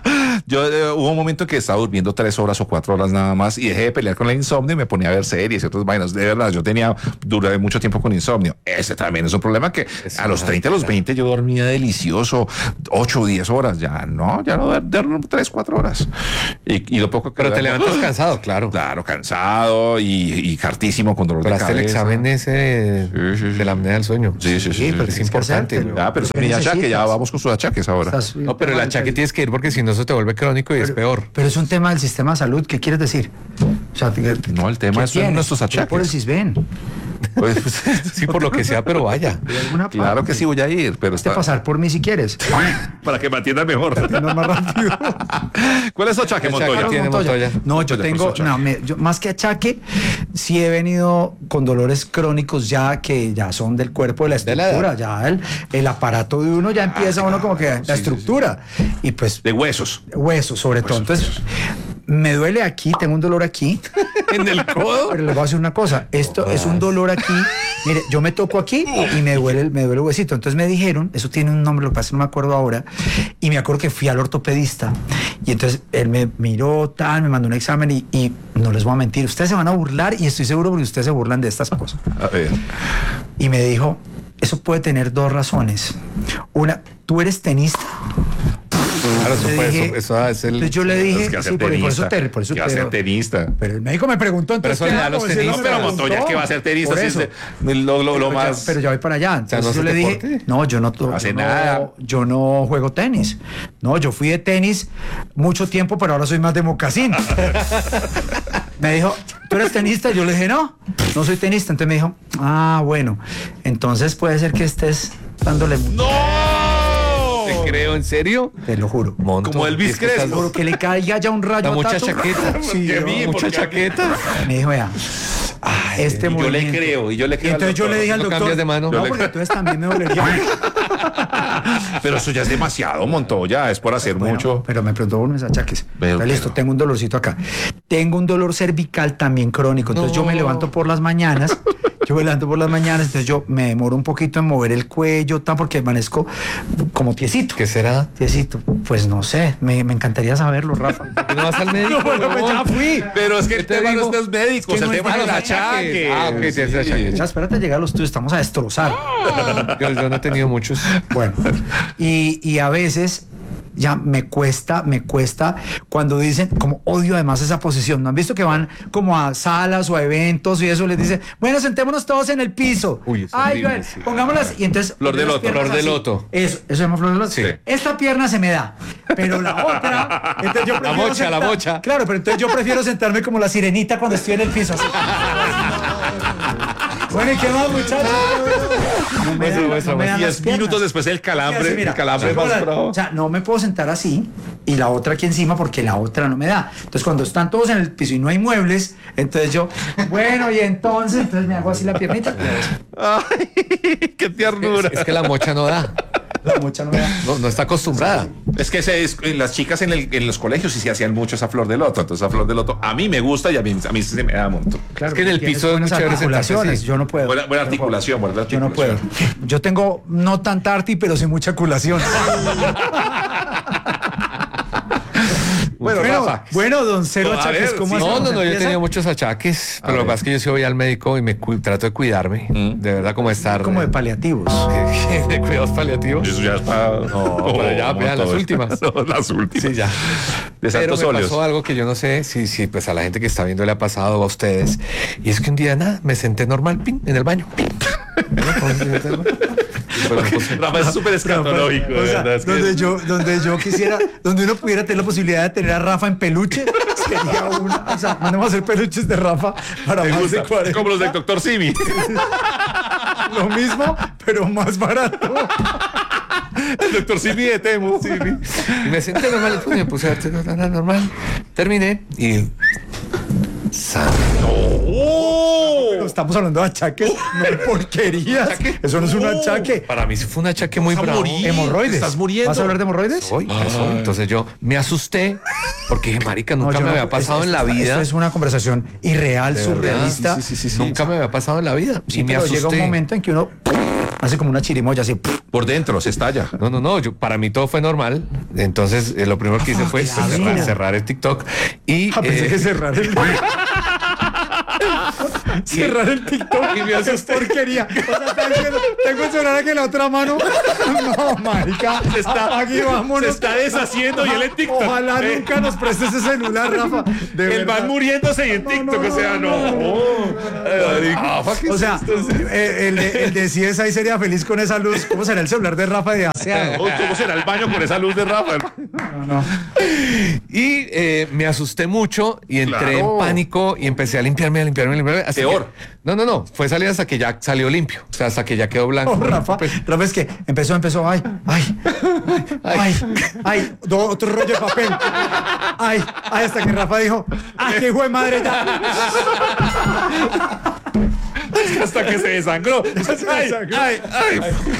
Yo eh, hubo un momento que estaba durmiendo tres horas o cuatro horas nada más y dejé de pelear con el insomnio y me ponía a ver series y otras vainas. De verdad, yo tenía, duré mucho tiempo con insomnio. Ese también es un problema que Eso a los es treinta, a los claro. veinte yo dormía delicioso, ocho o diez horas. Ya no, ya no duermo tres, cuatro horas. Y, y lo poco que Pero te duermo- levantas cansado, claro. Claro, cansado y, y hartísimo con dolor Pero de hasta cabeza. el examen ese de, Sí, sí, sí. de la apnea del sueño. Sí, sí, sí, pero sí, es sí. importante. hacértelo. güey. Ah, pero es ¿Qué mi achaque, ya necesitas? vamos con sus achaques ahora. Estás- No, pero el achaque tienes que ir porque si no eso te vuelve crónico y es peor. Pero es un tema del sistema de salud. ¿Qué quieres decir? O sea, No, el tema ¿qué es son tienes? nuestros Yo achaques. por el CISBEN. Pues, Sí, por lo que sea, pero vaya. De alguna claro parte. que sí voy a ir, pero Te está pasar por mí si quieres. para que me atiendan mejor. No más rápido. ¿Cuál es tu achaque, ¿Qué achaque Montoya? tiene Montoya? No, yo Montoya, tengo, pues, achaque. no, me- yo- más que achaque, sí he venido con dolores crónicos ya que ya son del cuerpo, de la De la estructura, ya el, el aparato de uno ya empieza uno como que la estructura y pues De huesos. huesos sobre todo. Entonces me duele aquí, tengo un dolor aquí. En el codo. Pero les voy a decir una cosa, esto es un dolor aquí. Mire, yo me toco aquí y me duele, el- me duele el huesito. Entonces me dijeron, eso tiene un nombre, lo que pasa es que no me acuerdo ahora. Y me acuerdo que fui al ortopedista y entonces él me miró, tal, me mandó un examen y, y no les voy a mentir, ustedes se van a burlar y estoy seguro porque ustedes se burlan de estas cosas. A ver. Y me dijo, eso puede tener dos razones. Una, tú eres tenista. Claro, eso, Le fue, dije- eso, eso es el. Entonces yo le dije, Es que hacer sí, por, por eso tenista. te, por eso que hacer te- tenista. pero el médico me preguntó, entonces Pero eso ¿qué le da a hago? los Si él tenistas. me No, pero preguntó. Montoya, ¿qué va a hacer tenista? Por Si eso. es de- lo, lo, lo Pero ya- más. Pero ya voy para allá. sea, Entonces ¿no hace yo le dije, deporte? no, yo no, No hace yo nada. no, yo no juego tenis. No, yo fui de tenis mucho tiempo, pero ahora soy más de mocasín. Me dijo, ¿tú eres tenista? Yo le dije, no, no soy tenista. Entonces me dijo, ah, bueno, entonces puede ser que estés dándole mucho. Te creo, ¿en serio? Te lo juro. Monto. Como Elvis Es que estás- Crespo. Porque le caiga ya un rayo Da a mucha Tato. chaqueta. Sí, ¿Qué no, vi? Mucha ¿Por qué? chaqueta. me dijo, vea, este Y yo le movimiento. creo, y yo le Y creo. al entonces yo doctor. le dije al ¿No doctor, cambias de mano? no, Yo le- porque entonces también me dolería. Pero eso ya es demasiado, Montoya. Es por hacer Bueno, mucho. pero me preguntó por mis achaques. Pero, Está listo, pero- tengo un dolorcito acá. Tengo un dolor cervical también crónico. Entonces yo me levanto por las mañanas. Yo me levanto por las mañanas, entonces yo me demoro un poquito en mover el cuello, tan porque amanezco como tiesito. ¿Qué será? Tiesito. Pues no sé, me, me encantaría saberlo, Rafa. ¿Por qué no vas al médico? Bueno, pues ya huevón? fui. Pero es que el ¿Qué te tema no digo? es médicos, Es que el no tema es es de los los achaques. Ah, ok, tienes Sí. achaques. Ya, espérate a llegar a los tuyos, estamos a destrozar. Yo, yo no he tenido muchos. Bueno, y, y a veces ya me cuesta, me cuesta cuando dicen, como odio además esa posición, ¿no han visto que van como a salas o a eventos y eso les dicen, bueno, sentémonos todos en el piso? Uy, es Ay, horrible, bueno, sí. pongámoslas y entonces... Flor de las loto, piernas flor de así. loto. Eso, eso se llama flor de loto. Sí. Esta pierna se me da, pero la otra... entonces yo La prefiero mocha, la sentar- mocha. Claro, pero entonces yo prefiero sentarme como la sirenita cuando estoy en el piso. Así. Bueno, ¿y qué más, muchachos? No me Eso, dan- eso, no me dan Diez las piernas. minutos después el Sí, calambre, así, mira, el calambre sí, más hola. bravo. O sea, no me puedo sentar así y la otra aquí encima porque la otra no me da. Entonces, cuando están todos en el piso y no hay muebles, entonces yo, bueno, y entonces, entonces me hago así la piernita. Ay, qué ternura. Es que la mocha no da. La mocha no me da. No, no está acostumbrada. Es que se, es- las chicas en, el- en los colegios sí se hacían mucho esa flor de loto. Entonces, esa flor de loto a mí me gusta y a mí, a mí sí se me da un montón. Claro, Es que en el tienes piso es buenas muy chévere sentarse articulaciones. así. Yo no puedo. Buena- buena Yo no puedo. articulación, buena Yo no puedo. articulación. Yo tengo no tanta arti, pero sí mucha culación. Bueno, bueno, Rafa. bueno, don Cero No, a Achaques, ver, ¿cómo sí. hacemos? No, no, no, yo he ¿Empieza? tenido muchos achaques, pero lo que ver. pasa es que yo sí voy al médico y me cu- trato de cuidarme. Mm. De verdad, como estar. Como de paliativos. de cuidados paliativos. Eso ya está. No, pero ya, vean, las últimas. No, las últimas. Sí, ya. De Pero Santos me Óleos. pasó algo que yo no sé si, si pues a la gente que está viendo le ha pasado a ustedes. Y es que un día nada, me senté normal, pin, en el baño. Pin. Bueno, pues, Rafa es súper escatológico, O de sea, verdad. es que- donde, yo, donde yo quisiera, donde uno pudiera tener la posibilidad de tener a Rafa en peluche, sería una. O sea, mandemos a hacer peluches de Rafa para Me más gusta. de cuarenta. Como los del doctor Simi. Lo mismo, pero más barato. El doctor Simi de Temu. y me senté normal, entonces me puse a ver normal. Terminé y. San- Pero estamos hablando de achaques, no de porquerías. Eso no es un achaque. Para mí sí fue un achaque muy Vas a bravo. morir. Hemorroides. Estás muriendo. ¿Vas a hablar de hemorroides? Soy, soy. Entonces yo me asusté porque dije, marica, No, nunca yo me no- había pasado es- en la esto- vida. Esto es una conversación irreal, De verdad. surrealista. Sí, sí, sí, sí. Nunca me había pasado en la vida. Sí, y me pero asusté. llega un momento en que uno hace como una chirimoya así. Por dentro se estalla. No, no, no, yo, para mí todo fue normal. Entonces, eh, lo primero que hice fue claro. cerrar, cerrar el TikTok. Y, Ah, pensé eh, que cerrar el cerrar el TikTok Y me asusté. qué porquería. O sea, está diciendo, tengo el celular aquí en la otra mano. No, marica. Se está- Aquí vámonos. se está deshaciendo y él en TikTok. Ojalá Eh. nunca nos preste ese celular, Rafa. De El verdad. man muriéndose y en No, TikTok, no, o sea, no. no, Ah, ¿qué O es sea, esto? eh, el de, el de si es ahí sería feliz con esa luz. ¿Cómo será el celular de Rafa de aseado? Oh, ¿cómo será el baño con esa luz de Rafa? No, no. y eh, me asusté mucho y entré Claro. en pánico y empecé a limpiarme, a limpiarme, a limpiarme. hasta Peor. que- no, no, no. Fue salir hasta que ya salió limpio. O sea, hasta que ya quedó blanco. Oh, Rafa, Pues, Rafa es que empezó, empezó, ay, ay, ay, ay, do- otro rollo de papel. Ay, ay, hasta que Rafa dijo, ay, qué hijo de madre ya. Hasta que se desangró. Ay, ay, ay.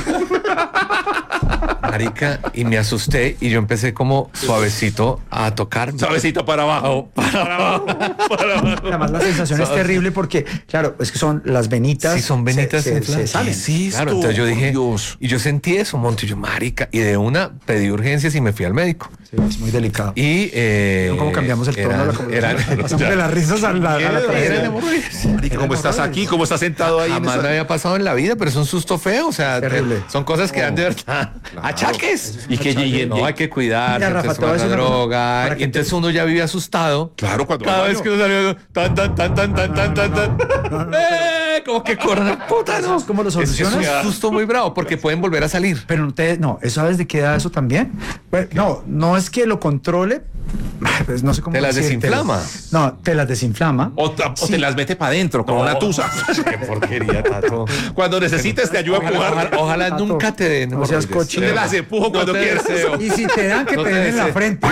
marica, y me asusté y yo empecé como suavecito a tocarme. Suavecito para abajo. Para abajo. Para abajo. Además la sensación es terrible porque, claro, es que son las venitas. Sí, son venitas se, se, infladas. se salen. Sí, Claro, entonces yo por dije, Dios. y yo sentí eso, monte, y yo, marica, y de una pedí urgencias y me fui al médico. Sí, es muy delicado. Y eh, ¿Cómo cambiamos el tono de la eran, conversación? eran, Pasamos de las risas a la, a la eran tragedia. hemorroides. Marica, ¿cómo estás aquí? ¿Cómo estás sentado ahí? en Jamás esa- me había pasado en la vida, pero es un susto feo, o sea, Terrible. te- son cosas que dan de verdad achaques. Y que y- No, hay que cuidar, Mira, Rafa, entonces te voy a tomar la decir una cosa, droga, para y que entonces uno ya vive asustado. Claro, cuando Cada va al vez baño. que uno salió, tan, tan, tan, tan, tan, tan, tan, tan, ¡eh! Como que corre, puta, no. ¿Sabes cómo lo Es, es solucionas? un susto muy bravo, porque pueden volver a salir. Pero no te, no, ¿eso ¿sabes de qué da eso también? Pues, no, no es que lo controle, pues no sé cómo Te las decírtelo. desinflama. No, te las desinflama. O, ta- o Sí. te las mete para adentro con una tusa. Qué porquería, Tato. Cuando necesites te ayuda a Ojalá, empujar. ojalá, ojalá Tato, nunca te den. no seas hemorroides. cochino. Te las empujo No cuando te quieras. deseo. Y si te dan, que No te te den en la deseo. frente.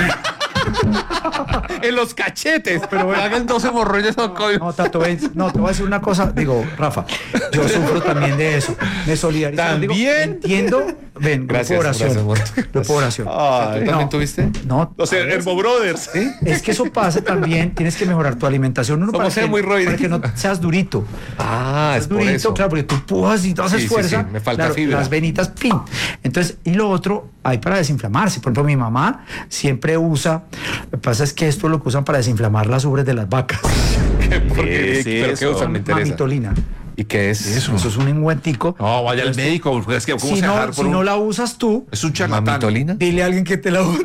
En los cachetes, pero me hagan dos hemorroides no código. No, Tato, ven, no, te voy a decir una cosa. Digo, Rafa, yo sufro también de eso. Me solidarizo. ¿También? Digo, entiendo. Ven, Gracias, grupo oración. gracias, Monte. Grupo oración. ¿Tú Ay, también no. tuviste? No, O sea, Herbo Brothers. ¿Sí? es que eso pasa también. Tienes que mejorar tu alimentación. Uno, Somos para, que, hemorroides. para que no seas durito. Ah, es por durito, eso. claro, porque tú pujas y tú haces Sí, sí, fuerza. sí, me falta claro, fibra. Las venitas, pin. Entonces, y lo otro, hay para desinflamarse. Por ejemplo, mi mamá siempre usa, lo que pasa es que esto es lo que usan para desinflamar las ubres de las vacas. ¿Por ¿Qué qué? es ¿Pero qué eso? usan? Me interesa. Mamitolina. ¿Y qué es Eso. es un engüentico. No, vaya al médico. Es que, ¿cómo Si se no, dejar si por un- no la usas tú, Es un charlatán. ¿Mamitolina? dile a alguien que te la use.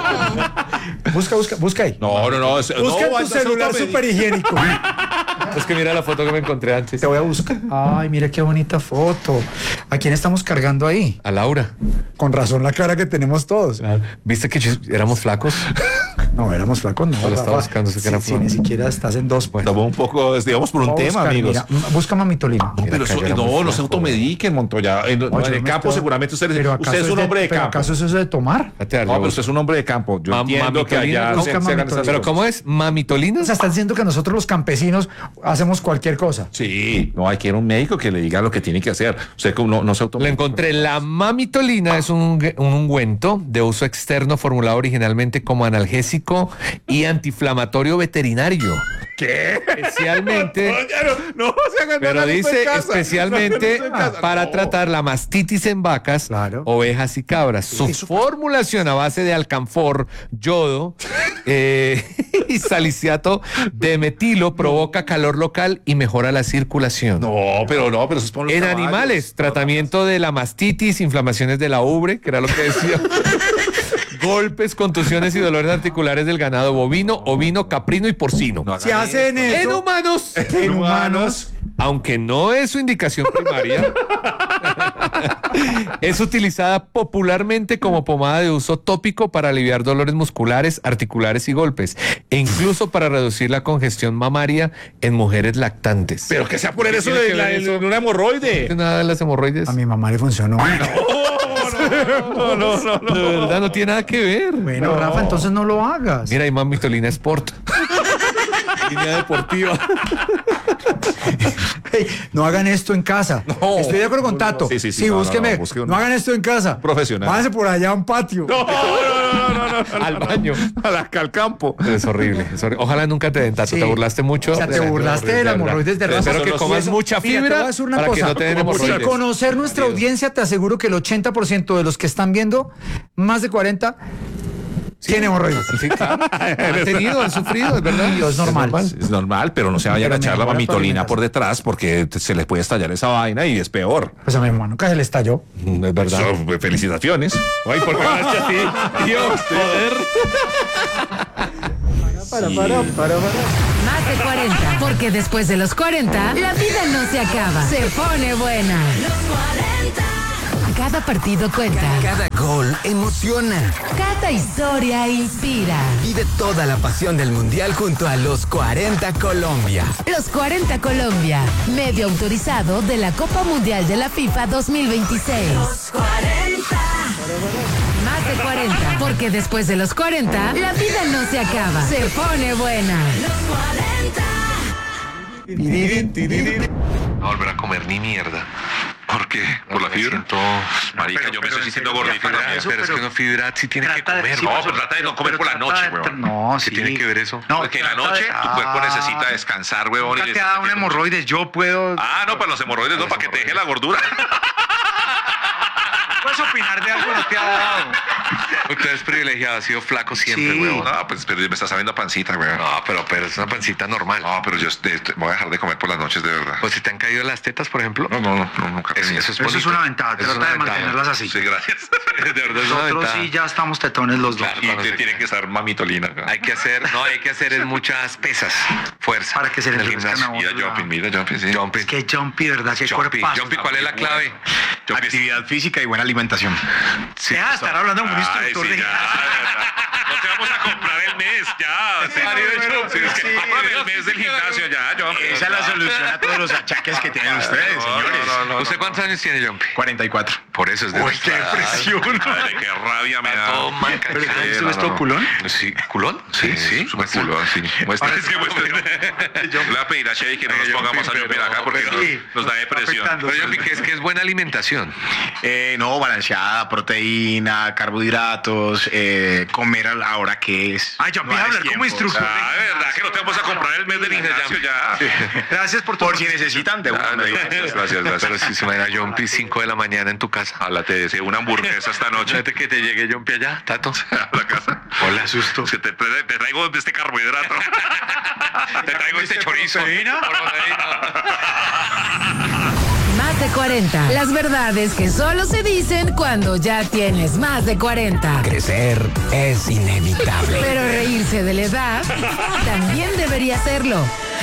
busca, busca, busca ahí. No, no, no. es- Busca no, en tu vaya a ser celular automédico. súper higiénico. Es que mira la foto que me encontré antes. Te voy a buscar. Ay, mira qué bonita foto. ¿A quién estamos cargando ahí? A Laura. Con razón la cara que tenemos todos. ¿Viste que chis- éramos flacos? No, éramos flacos, no. Ahora estaba Rafa. buscando ese que Sí, era sí, flaco. ni siquiera estás en dos. Pues. Estamos un poco, digamos, por un Voy a tema, buscar, amigos. mira, m- busca mamitolina. No, pero acá eso- yo era muy no, no flaco. se automediquen, Montoya. En, Oye, en yo el me campo estoy- seguramente usted, pero usted ¿acaso es un de- hombre de pero campo. ¿Acaso eso es de tomar? Espérate, a ver, No, yo pero usted es un hombre de campo. Yo Mam- entiendo que mamitolina, allá busca se, se hagan esas mamitolina. ¿Pero cosas. cómo es? ¿Mamitolina? O sea, están diciendo que nosotros los campesinos hacemos cualquier cosa. Sí, no, hay que ir a un médico que le diga lo que tiene que hacer. Usted como no, no se Le automedica. encontré. La mamitolina es un, ungü- un ungüento de uso externo formulado originalmente como analgésico y antiinflamatorio veterinario. ¿Qué? Especialmente, No, no, se hagan pero nada de eso en dice casa. especialmente No, no, no, en casa. para No. tratar la mastitis en vacas, Claro. ovejas y cabras. Su formulación a base de alcanfor, yodo eh, y saliciato de metilo provoca calor local y mejora la circulación. No, pero no, pero eso es por los En caballos. animales, tratamiento de la mastitis, inflamaciones de la ubre, que era lo que decía. Golpes, contusiones y dolores articulares del ganado bovino, ovino, caprino y porcino. No hagan Si hacen En eso humanos, en humanos, aunque no es su indicación primaria, es utilizada popularmente como pomada de uso tópico para aliviar dolores musculares, articulares y golpes, e incluso para reducir la congestión mamaria en mujeres lactantes. Pero que sea poner eso tiene de que la, ver eso? en una hemorroide. Nada de las hemorroides. a mi mamá le funcionó. No, no, no, no. De verdad, no tiene nada que ver. Bueno, Rafa, entonces no lo hagas. Mira, hay mamitolina Sport. Línea deportiva. Hey, no hagan esto en casa. No. Estoy de acuerdo con No, no, Tato. sí, sí, sí, Sí, no, no, búsqueme. no, No, busque un- hagan esto en casa. Profesional. Váyanse por allá a un patio. No, no, no, no, no, no, Al no, baño. A la, al campo. Es horrible, es horrible. Ojalá nunca te den, Tato. Sí. Te burlaste mucho. O sea, te de- burlaste de la verdad. hemorroides de raza. Espero que Eso no- comas Eso- mucha mira, te fibra voy a decir una para cosa. que no te den Sin hemorroides. conocer nuestra audiencia, te aseguro que el ochenta por ciento de los que están viendo, más de cuarenta, tiene hemorroides. Sí, claro. Han tenido, han sufrido, es verdad. Y es normal. Es normal, pero no se vayan Pero a echar la mejora tu mamitolina alimentación. por detrás porque te- se les puede estallar esa vaina y es peor. Pues a mi hermano nunca se le estalló. Mm, Es verdad. Eso, pues, felicitaciones. Ay, ¿por qué me haces así? Dios, joder. Para, para, para, para. Más de cuarenta, porque después de los cuarenta, la vida no se acaba, se pone buena. Cada partido cuenta, Cada gol emociona. cada historia inspira. Vive toda la pasión del Mundial junto a los cuarenta Colombia. Los cuarenta Colombia, medio autorizado de la Copa Mundial de la FIFA dos mil veintiséis. Los cuarenta. Más de cuarenta, porque después de los cuarenta, la vida no se acaba, se pone buena. No volver a comer ni mierda. ¿Por qué? ¿Por la fibra? Marica, pero- yo me pero estoy en sintiendo serio, gordito para también. eso, Pero es pero que uno fibra sí tiene que Trata de- comer. sí, No, pero- pero trata de no comer pero por la trata noche, de- weón. No, ¿Qué sí. tiene que ver eso? No, Porque en la trata noche de- tu cuerpo Ah. necesita descansar, weón. y Nunca le te ha está dado un metiendo- hemorroides, yo puedo... Ah, no, para los hemorroides, no, para que te deje la gordura. Puedes opinar de algo que no te ha dado. Usted es privilegiado, ha sido flaco siempre, Sí. weón. No, pues pero me está sabiendo a pancita, weón. No, pero, pero es una pancita normal. No, pero yo este, este, voy a dejar de comer por las noches, de verdad. ¿O si te han caído las tetas, por ejemplo? No, no, no, no nunca. Eso, tenía. eso es, bonito. una ventaja, Eso es trata una de ventaja. mantenerlas así. Sí, gracias. De verdad es una Nosotros ventaja. sí ya estamos tetones los dos. Claro, y te tiene que estar mamitolina. Hay que hacer, no, hay que hacer es muchas pesas, fuerza. Para que se le en el endurezcan gimnasio. a uno Mira la- jumping, mira jumping, sí. Jumping. Es que Jumpy, ¿verdad? Qué Jumpy, cuerpazo. Jumpy, ¿cuál es la clave? Jumpy es- Actividad física y buena alimentación. Sí, Deja de estar hablando con un Ay, instructor sí, de ya, gimnasio. ya, no te vamos a comprar el mes, ya. Sí, Mario, bueno, yo- sí, es que sí. cómprame el mes del gimnasio, ya, Jumpy. Esa es la solución a todos los achaques que tienen ustedes, No, señores. no, no, no, ¿Usted cuántos años tiene, Jumpy? cuarenta y cuatro. Por eso es de Uy, qué presión. Madre, qué rabia me da. todo mal, Pero cachado. sí, ¿Tú no, ves no, todo no. culón? Sí, ¿culón? Sí, sí. Súper culón, sí. Muestra. Ahora Es que sí, muestra. Le voy a pedir a Chevy que no nos pongamos a Jumpy acá porque Sí. nos da depresión. Afectando. Pero Jumpy, ¿qué es que es buena alimentación? Eh, no, balanceada, proteína, carbohidratos, eh, comer a la hora que es. Ay, yo empiezo a hablar como instructor. Ah, de verdad que no te vamos a comprar el mes del gimnasio ya. Gracias por tu... Por si necesitan de Ah, uno. no, gracias, gracias, gracias. Pero si se me da Jumpy cinco de la mañana en tu casa. Háblate de ese, una hamburguesa esta noche. Fíjate que te llegue Jumpy allá, Tato, a la casa. Hola, asusto. Que te, te- te traigo este carbohidrato. Te traigo este chorizo. Más de cuarenta, las verdades que solo se dicen cuando ya tienes más de cuarenta. Crecer es inevitable. Pero reírse de la edad también debería hacerlo.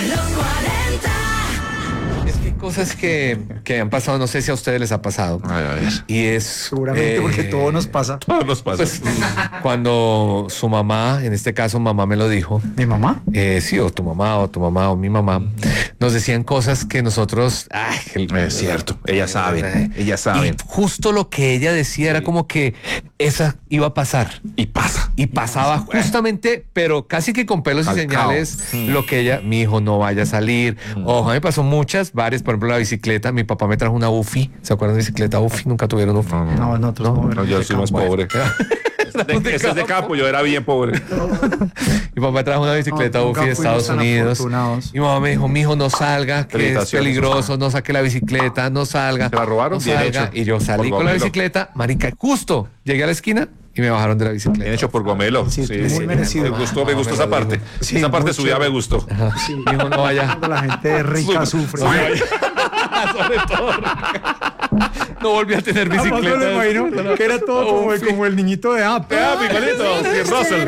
Es que hay cosas que, que han pasado, no sé si a ustedes les ha pasado. Ay, a ver. Y es. Seguramente eh, porque todo nos pasa. Todo nos pasa. Pues cuando su mamá, en este caso mamá me lo dijo, ¿Mi mamá? eh, sí, o tu mamá, o tu mamá, o mi mamá, nos decían cosas que nosotros. Ay, que- Es cierto. Ellas saben. Ellas saben. Y justo lo que ella decía era como que esa iba a pasar. Y pasa. Y pasaba justamente, pero casi que con pelos y Calcao. señales, lo que ella, mi hijo no vaya a salir. Ojo, a mí me pasó muchas, varias, por ejemplo, la bicicleta. Mi papá me trajo una Ufi. ¿Se acuerdan de bicicleta Ufi? Nunca tuvieron Ufi. No, nosotros no. No, yo soy más pobre. De- Ese es de campo, yo era bien pobre. Mi papá trajo una bicicleta No, nunca Ufi de fuimos Estados tan Unidos. afortunados. Y mi mamá me dijo, mi hijo no salga, que es Felicitaciones. peligroso, no saque la bicicleta, no salga. ¿Se la robaron? No Bien salga. hecho. Y yo salí Por con la Gomelo. bicicleta, marica, justo llegué a la esquina y me bajaron de la bicicleta. Bien hecho por Gomelo. Sí, muy merecido. Me gustó, me No, gustó me esa lo parte. dijo. Sí, Esa parte muy de su vida me chévere. gustó. Sí, mi hijo no vaya. Cuando la gente rica sufre. Sobre todo. No volví a tener Además, bicicleta. me lo imagino que era todo como el, como el niñito de App. Ah, picolito. Sí, Russell.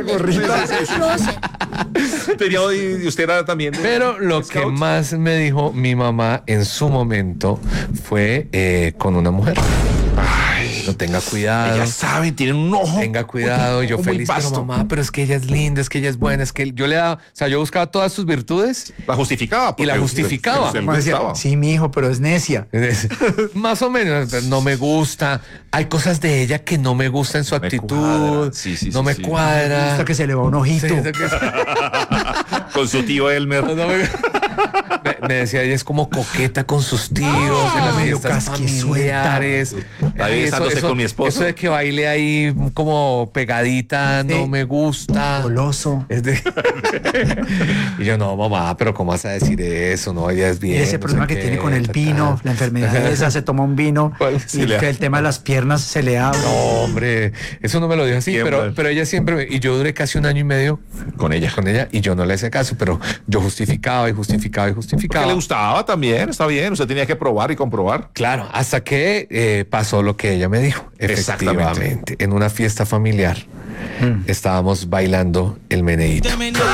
Tenía, y usted era también. de- Pero lo que Scout. más me dijo mi mamá en su momento fue eh, con una mujer. Ay, no tenga cuidado. Ellas saben, tienen un ojo. Tenga cuidado, y yo muy feliz, pero vasto. mamá, pero es que ella es linda, es que ella es buena, es que yo le daba, o sea, yo buscaba todas sus virtudes. La justificaba. Y la porque justificaba. se le Como decía, gustaba. sí, mi hijo, pero es necia. Más o menos, pero no me gusta. Hay cosas de ella que no me gustan en su No me actitud. cuadra. Sí, sí, no sí, me sí. cuadra. Hasta que se le va un ojito. Sí, eso que- Con su tío Elmer. no me- me, me decía, ella es como coqueta con sus tíos en las medio fiestas casquisuelta. familiares. Está Ay, besándose con mi esposo. Eso de que baile ahí como pegadita, no Sí. me gusta. Goloso. Es de- y yo, no, mamá, pero ¿cómo vas a decir eso? No, ella es Y bien. ese no problema sé que qué, tiene con el ta, vino, ta. la enfermedad esa, se toma un vino ¿Cuál? y Sí, le- que el tema de las piernas se le abre. No, hombre, eso no me lo dijo así, Siempre. pero, pero ella siempre, me- y yo duré casi un año y medio Con ella. con ella y yo no le hice caso, pero yo justificaba y justificaba y Que justificaba. le gustaba también, está bien. Usted tenía que probar y comprobar. Claro, hasta que eh, pasó lo que ella me dijo. Exactamente. Efectivamente, en una fiesta familiar estábamos bailando el meneíto.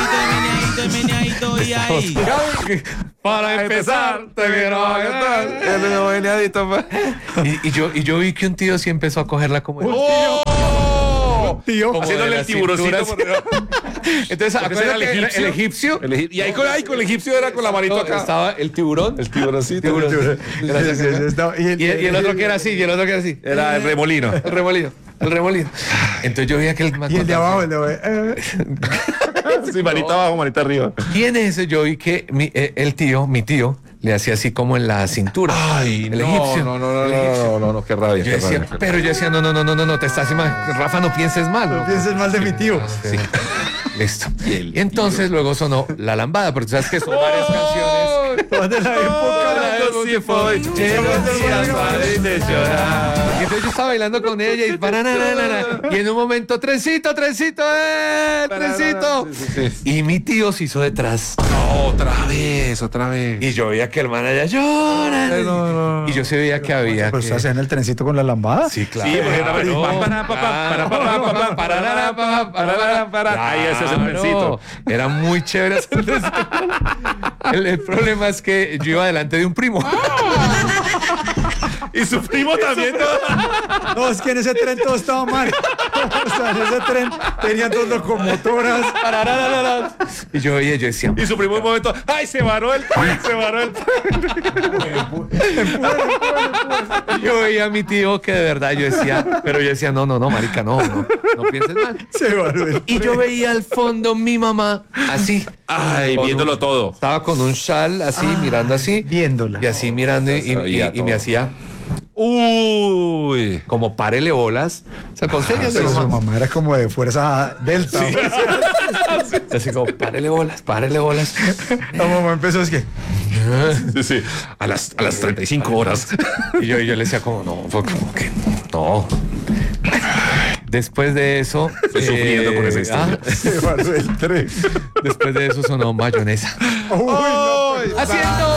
Para empezar, te quiero bailar. Y, y yo, y yo vi que un tío sí empezó a cogerla como... ¡Oh! Tío, como haciéndole de el la tiburoncito cintura, por así. Entonces, Porque ese acuérdate que era el egipcio. El egip- y ahí con, ahí con el egipcio era con la manito No, acá. estaba el tiburón. El tiburoncito. Tiburón. Gracias. Sí, sí, sí, está- Y el, y el otro que era así, y el otro que era así. Era el remolino. El remolino. El remolino. Entonces yo veía que el man Y el de contaba- abajo, el de abajo. eh. Sí, manita abajo, manita arriba. Y en ese yo vi que mi- eh, el tío, mi tío, le hacía así como en la cintura. Ay, el no, egipcio. no, no, no, El no, egipcio. no, no, no, qué rabia, Yo qué decía, rabia. pero yo decía, no, no, no, no, no, no, te estás imaginando. Rafa, no pienses mal. No pienses mal de mi tío. Sí. Listo. Y el Y entonces luego sonó La Lambada, porque tú sabes que son varias canciones. Todas de la época. Y entonces yo estaba bailando con ella y bananana, y en un momento, trencito, trencito, eh, trencito. Sí, sí, sí. Y mi tío se hizo detrás. No, otra vez, otra vez. Y yo veía que el man allá llora. no, no. Y yo se veía que había. Pero que- estás en el trencito con la lambada. Sí, claro. Sí, porque era- Claro. pa, para, pa, pa, para, pa, pa, pa, pa, para, para, para, para, para. Ahí ese es el Claro. trencito. Era muy chévere hacer el trencito. El, el problema es que yo iba delante de un primo. Y su primo también. No, es que en ese tren todo estaba mal. O sea, en ese tren tenían dos locomotoras. Y yo veía, yo decía, Y su primo en un momento, ¡ay, se varó el se varó el yo veía a mi tío que de verdad yo decía, pero yo decía, no, no, no, marica, no, no, no pienses mal. Se varó el Y yo veía al fondo mi mamá así. Ay, Con viéndolo un- todo. Estaba con un chal así, mirando así. viéndola. Y así mirando y, y- sabía y- y me todo. hacía Uy. como párele bolas. O sea, con señas de Pero su mamá. mamá era como de fuerza delta. Así como, párele bolas, párele bolas. La mamá empezó, es que Sí, sí. A las, a las treinta y cinco horas. Y yo, y yo le decía como, no, fue como que no. Después de eso... Estoy sufriendo con esa historia. ah, se varó el tren. después de eso sonó mayonesa. Uy, no. Haciendo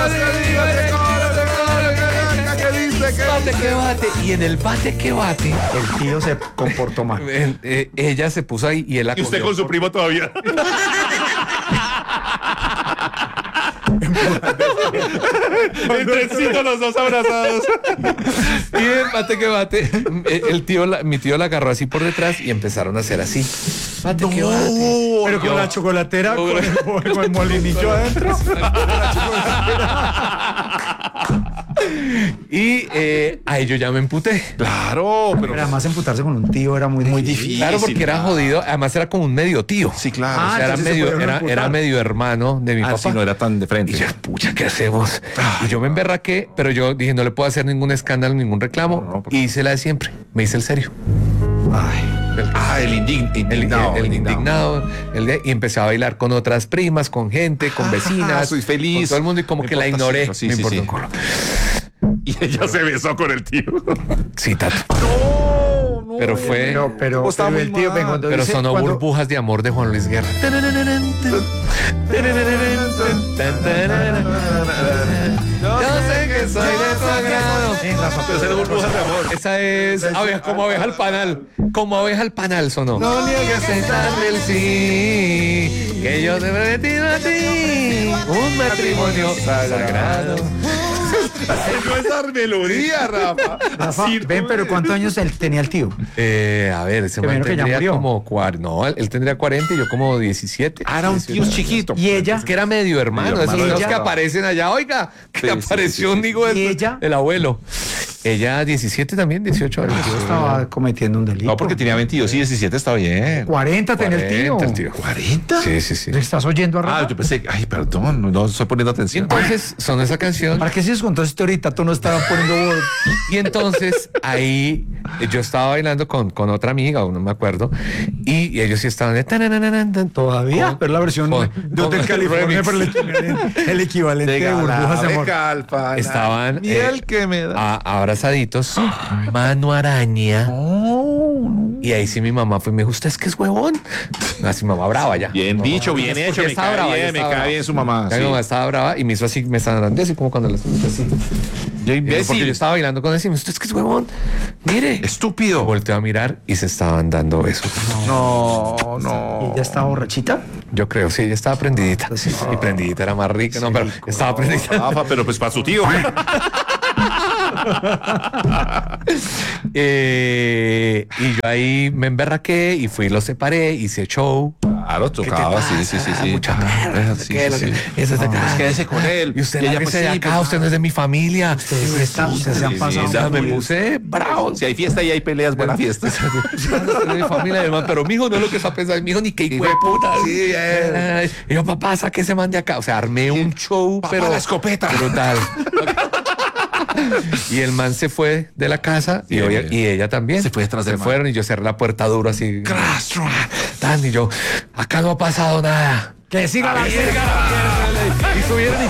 bate que bate. Y en el bate que bate, El tío se comportó mal. eh, eh, ella se puso ahí y él la Y usted cogió con su por- primo todavía. El trencito, los dos abrazados. Y en bate que bate, eh, el tío, la- mi tío la agarró así por detrás y empezaron a hacer así. Bate que bate. Pero con Yo- la chocolatera, con el, con el molinillo adentro. Y eh, ahí yo ya me emputé. Claro, pero. Pero además emputarse con un tío era muy, Muy difícil. difícil. Claro, porque era jodido. Además era como un medio tío. Sí, claro. Ah, O sea, era, entonces se medio, podía era, emputar. era medio hermano de mi Ah, papá. sí, no era tan de frente. Y yo, pucha, ¿qué hacemos? Y yo me emberraqué, pero yo dije, no le puedo hacer ningún escándalo, ningún reclamo. No, no, porque- Y hice la de siempre. Me hice el serio. Ay, Ah, el indign- El, indignado. el- el indignado. el de- y empecé a bailar con otras primas, con gente, con vecinas. soy feliz. Con todo el mundo y como Me que la importa ignoré. cinco, sí, me sí, importó sí. un culo. Y ella se besó con el tío. Sí, Tato. No, no. Pero fue... pero, pero, Está pero muy el tío, mal. ven, cuando Pero dice- sonó cuando- Burbujas de Amor de Juan Luis Guerra. Yo sé que soy de tu agrado. Ven, Rafa, Pero ese Burbujas de Amor. Esa es abeja, como abeja al panal. Como abeja al panal sonó. No niegues aceptarme el sí. Que yo te he prometido a ti. Un matrimonio sagrado. No es dar melodía, Rafa. Rafa, Sí, ven, pero ¿cuántos años él tenía el tío? Eh, a ver, ese Que man menos que ya tendría murió. como cuarenta. No, él, él tendría cuarenta y yo como diecisiete. Ah, era un tío chiquito. Y ella, Es que era medio hermano, Medio esos hermano son de los que papá. aparecen allá. Oiga, que Sí, sí, apareció sí, sí, un hijo ¿Y del ella? el abuelo. Ella diecisiete también, dieciocho años. Yo estaba cometiendo un delito. No, porque tenía veintidós y diecisiete está bien. cuarenta tenía el tío. cuarenta, el tío. ¿cuarenta? Sí, sí, sí. ¿Le estás oyendo a Rafa? Ah, yo pensé, ay, perdón, no, no estoy poniendo Y atención. entonces sonó esa canción. ¿Para qué si os contó esto ahorita? Tú no estabas poniendo voz. Y entonces ahí eh, yo estaba bailando con, con otra amiga, o no me acuerdo, y, y ellos sí estaban de tananana, tan, Todavía, con- pero la versión con- de Hotel con California, remix. pero el equivalente, el equivalente de burbujas de amor. Estaban Miel eh, que me da. a- abrazaditos, mano araña. Y ahí sí mi mamá fue y me dijo, ¿usted es que es huevón? Así mamá brava ya. Bien No, dicho, no, bien porque hecho, me estaba cae brava, bien, ya me estaba cae brava. bien su mamá, Ya sí. mi mamá estaba brava y me hizo así, me estaba dando así como cuando las así. Yo Y yo, porque yo imbécil. estaba bailando con él y me dijo, ¿usted es que es huevón? Mire. Estúpido. Volteó a mirar y se estaban dando besos. No, no. ¿Y ya estaba borrachita? Yo creo, sí, ella estaba prendidita. Y prendidita era más rica. No, pero estaba prendidita. Rafa, pero pues para su tío. Eh, y yo ahí me emberraqué y fui y lo separé, hice show. Claro, tocaba, sí, sí, sí, sí. Mucha mierda. Sí, ¿qué? sí, Lo que- sí. eso es de acá. Pues quédese con él. Y usted Y ella, lárguese pues, de sí, acá, pues, usted no es de mi familia. Ustedes, está- ustedes se han sí, pasado. sí, O sea, me muy- puse bravo. Si hay fiesta y hay peleas, buena fiesta. Usted no es de mi familia, hermano, pero mijo no es lo que está pensando. Mijo ni que hijo de puta. Sí, eh. Ay, y yo, papá, saque ese man de acá. O sea, armé un show, Papá, pero la escopeta. brutal. Y el man se fue de la casa y, Sí. oye- y ella también. Se fue detrás del Se man. fueron y yo cerré la puerta duro así. Tan, y yo, acá no ha pasado nada. Que siga la Y subieron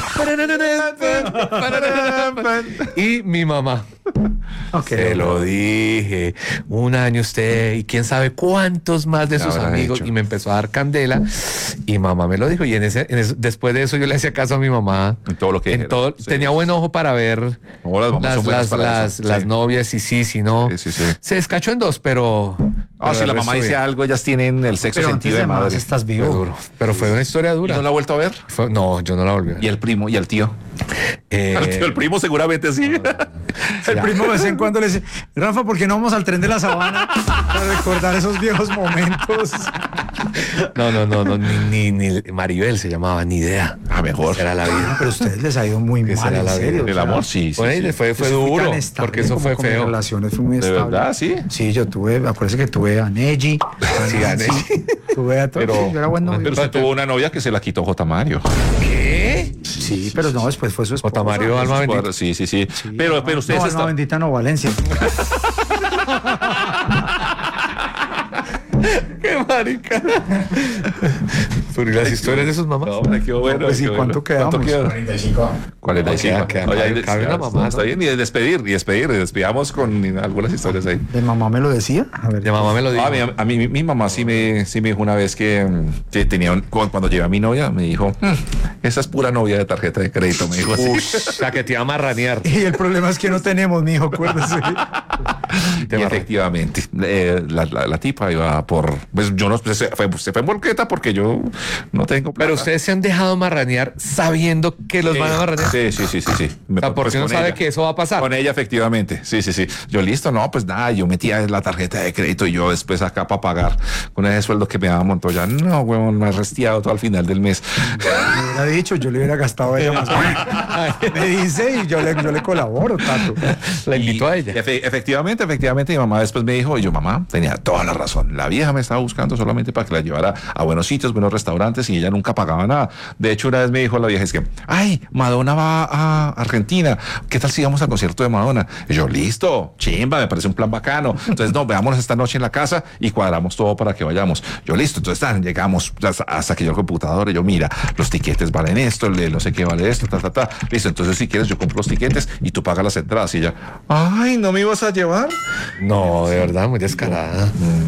y... y mi mamá. Ok. Se lo dije. Un año usted y quién sabe cuántos más de ¿Qué sus habrá amigos. hecho? Y me empezó a dar candela. Y mamá me lo dijo. Y en ese, en eso- después de eso yo le hacía caso a mi mamá. En todo lo que En dijera. todo, Sí. Tenía buen ojo para ver No, las mamás las, son buenas las, para las, eso. las Sí. novias y sí, si no. Sí, sí, sí. Se descachó en dos, pero... Ah, pero si el la resto mamá dice bien. algo, ellas tienen el sexo Pero sentido antes de de más madre. estás Fue vivo. duro. Pero fue una historia ¿Y dura. no la ha vuelto a ver? Fue- no, yo no la volví a ver. Y el primo y el tío. Eh, El, tío, el primo seguramente sí. El primo de vez en cuando le dice, Rafa, ¿por qué no vamos al tren de la sabana para recordar esos viejos momentos? no, no, no, no, ni, ni, ni Maribel se llamaba, ni idea. Ah, mejor. Era la vida. Pero a ustedes les ha ido muy Que mal, será en la serio. vida. El o sea, amor, sí, sí. Bueno, sí. y fue, fue yo fui tan duro, estable porque eso como fue con mis feo. relaciones fui muy ¿De estable. verdad? Sí. Sí, yo tuve, acuérdense que tuve a Neji. Sí, a Neji. Tuve a todo. Pero, yo era buen novio. pero usted tuvo una novia que se la quitó J. Mario. ¿Qué? Sí, pero no, después fue su esposa. J. Mario, alma bendita. Sí, sí, sí. Pero, pero ustedes no, Alma están... bendita no, Valencia. ¡Qué marica! Pero ¿y las historias de sus mamás? No, hombre, qué bueno. Pues, ¿y qué cuánto bueno. quedamos? ¿Cuánto queda? cuarenta y cinco. cuarenta y cinco. Queda- queda- Oye, ahí cabe- cabe está- una mamá, Está ¿no? bien, y de despedir, y despedir, y despidamos con algunas historias ahí. ¿De mamá me lo decía? A ver. Mi mamá me lo dijo. Ah, mi- a mí, mi, mi mamá sí me, sí me dijo una vez que, mm, que tenía un- cu- cuando llevé a mi novia, me dijo, "Mm, esa es pura novia de tarjeta de crédito", me dijo así. Ush, o sea, que te iba a marranear. Y el problema es que no tenemos, mijo, acuérdese. Te Y marra- efectivamente, eh, la, la- la tipa iba por, pues yo no, pues, se fue, se fue en volqueta porque yo no tengo plata. Pero ustedes se han dejado marranear sabiendo que los van a marranear. Sí, sí, sí, sí, sí. Me- O sea, porque pues, uno con sabe ella. que eso va a pasar. Con ella, efectivamente. Sí, sí, sí. Yo listo, no, pues nada, yo metía la tarjeta de crédito y yo después acá para pagar con ese sueldo que me daba Montoya. No, huevón, me ha resteado todo al final del mes. Me hubiera dicho, yo le hubiera gastado a ella más. Me dice y yo le, yo le colaboro, Tato. La invitó a Y ella. efe- efectivamente, efectivamente, mi mamá después me dijo, y yo, mamá, tenía toda la razón. La vieja me estaba buscando solamente para que la llevara a buenos sitios, buenos restaurantes, y ella nunca pagaba nada. De hecho, una vez me dijo la vieja, es que, ay, Madonna va a Argentina. ¿Qué tal si vamos al concierto de Madonna? Y yo, listo, chimba, me parece un plan bacano. Entonces, no, veámonos esta noche en la casa y cuadramos todo para que vayamos. Yo, listo. Entonces, tan, llegamos hasta, hasta que yo el computador, y yo, mira, los tiquetes valen esto, el no sé qué vale esto, ta, ta, ta. Listo, entonces si quieres yo compro los tiquetes y tú pagas las entradas. Y ella, ay, ¿no me ibas a llevar? No, de verdad, muy descarada.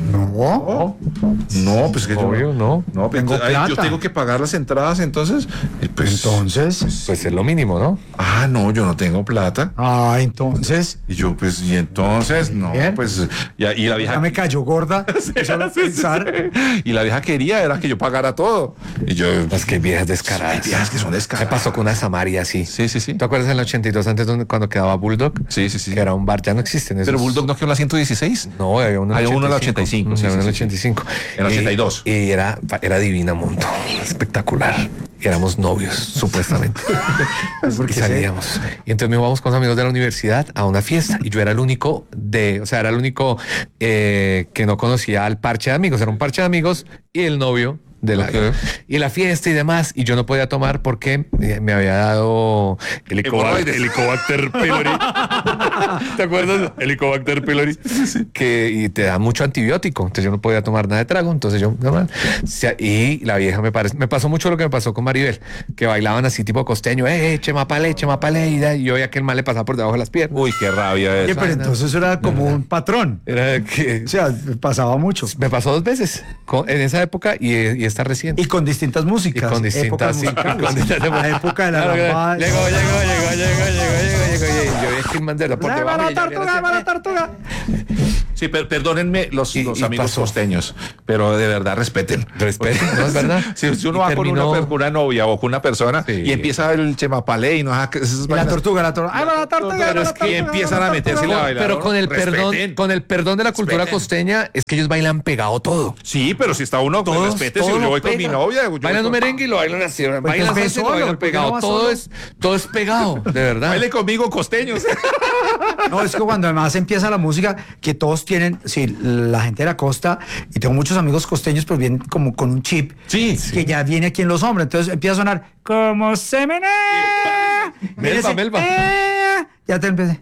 No. No, pues que Obvio, yo no. No, pues, Tengo ay, yo plata. tengo que pagar las entradas, entonces. Y pues, Entonces. Pues es lo mínimo, ¿no? ah, no, yo no tengo plata. Ah, entonces. Y yo, pues, y entonces, no, Bien. pues, ya, y la vieja. Ya me cayó gorda. de solo pensar. Y la vieja quería, era que yo pagara todo. Y yo, Las que viejas descaradas. Hay viejas que son Me descaradas. pasó con una Samaria así. Sí, sí, sí. ¿Te acuerdas en el ochenta y dos antes donde, cuando quedaba Bulldog? Sí, sí, sí. Que era un bar, ya no existen esos. Pero Bulldog no quedó en la ciento dieciséis. No, había uno en Había el uno en la ochenta y cinco. ochenta y cinco, sí, Había uno en sí, el sí. ochenta y cinco. En el ochenta y dos. Y, y era, era divina montón. Espectacular. y éramos novios, supuestamente. Porque Y salíamos. Y entonces nos íbamos con los amigos de la universidad a una fiesta. Y yo era el único de, o sea, era el único eh, que no conocía al parche de amigos. Era un parche de amigos y el novio de la, Ok. y la fiesta y demás. Y yo no podía tomar porque eh, me había dado Hemorroides. Helicobacter pylori. ¿Te acuerdas? Helicobacter pylori. Que y te da mucho antibiótico. Entonces yo no podía tomar nada de trago. Entonces yo, normal. Se- Y la vieja me parece, me pasó mucho lo que me pasó con Maribel, que bailaban así tipo costeño, eh, chemapale, chemapale, y da- y yo veía que el mal le pasaba por debajo de las piernas. Uy, qué rabia Oye, esa. pero entonces eso era como un patrón. Era que O sea, pasaba mucho. me pasó dos veces con- en esa época y, y esta reciente. Y con distintas músicas. Y con distintas, épocas sí, musicales. con distintas- La época de la Claro, lambada. Llegó, llegó, llegó, llegó, llegó, llegó, llegó. Y yo vi a Kim Mandela por ¡Ahí debajo. va y la ella tortuga, viene ahí va la así. tortuga! Sí, per- perdónenme los, Y- los y amigos pasó. costeños, pero de verdad respeten. Respeten, ¿no es verdad? Si, si uno Y va terminó- con una, con una novia o con una persona Sí. y empieza el chemapalé y no esas Y la vainas- tortuga, la tortuga. ¡Ahí va la tortuga! ahí va Pero la es que tortuga, empiezan ahí va a la meterse tortuga! la bailar. Pero con el perdón, Respeten. con el perdón de la cultura Respeten. costeña, es que ellos bailan pegado todo. Sí, pero si está uno, pues Todos, respete. Si todos yo lo voy con mi pegan. novia, yo voy Bailan un con- merengue y lo bailan así. Bailan entonces ve salsa y lo solo, bailan ¿por qué no pegado. va Todo solo? es, todo es pegado, de verdad. Baile conmigo, costeños. No, es que cuando además empieza la música, que todos tienen, sí, la gente de la costa, y tengo muchos amigos costeños, pero vienen como con un chip Sí, que ya viene aquí en los hombres. Entonces empieza a sonar, como se menea. Melba, Viene ese, melba. "Eh", ya te empecé.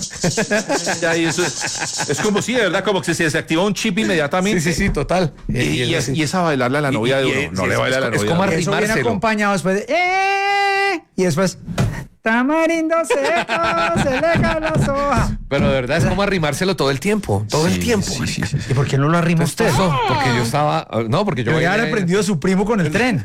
Ya, y eso es, es como si, de verdad, como que se desactiva un chip inmediatamente. Sí, sí, sí, total. Y, y es, y es a bailarle a la novia Y- de y- uno. No sí, le es- baila a la es novia. como de uno. Eso viene arrimárselo. acompañado después de, "Eh", y después, tamarindo seco, se le cae la soja. Pero de verdad es como arrimárselo todo el tiempo. Todo el Sí, tiempo. sí, sí, sí, sí. ¿Y por qué no lo arrima usted? Eso, porque yo estaba. No, porque yo. Yo ya bailé- le aprendido a su primo con el tren.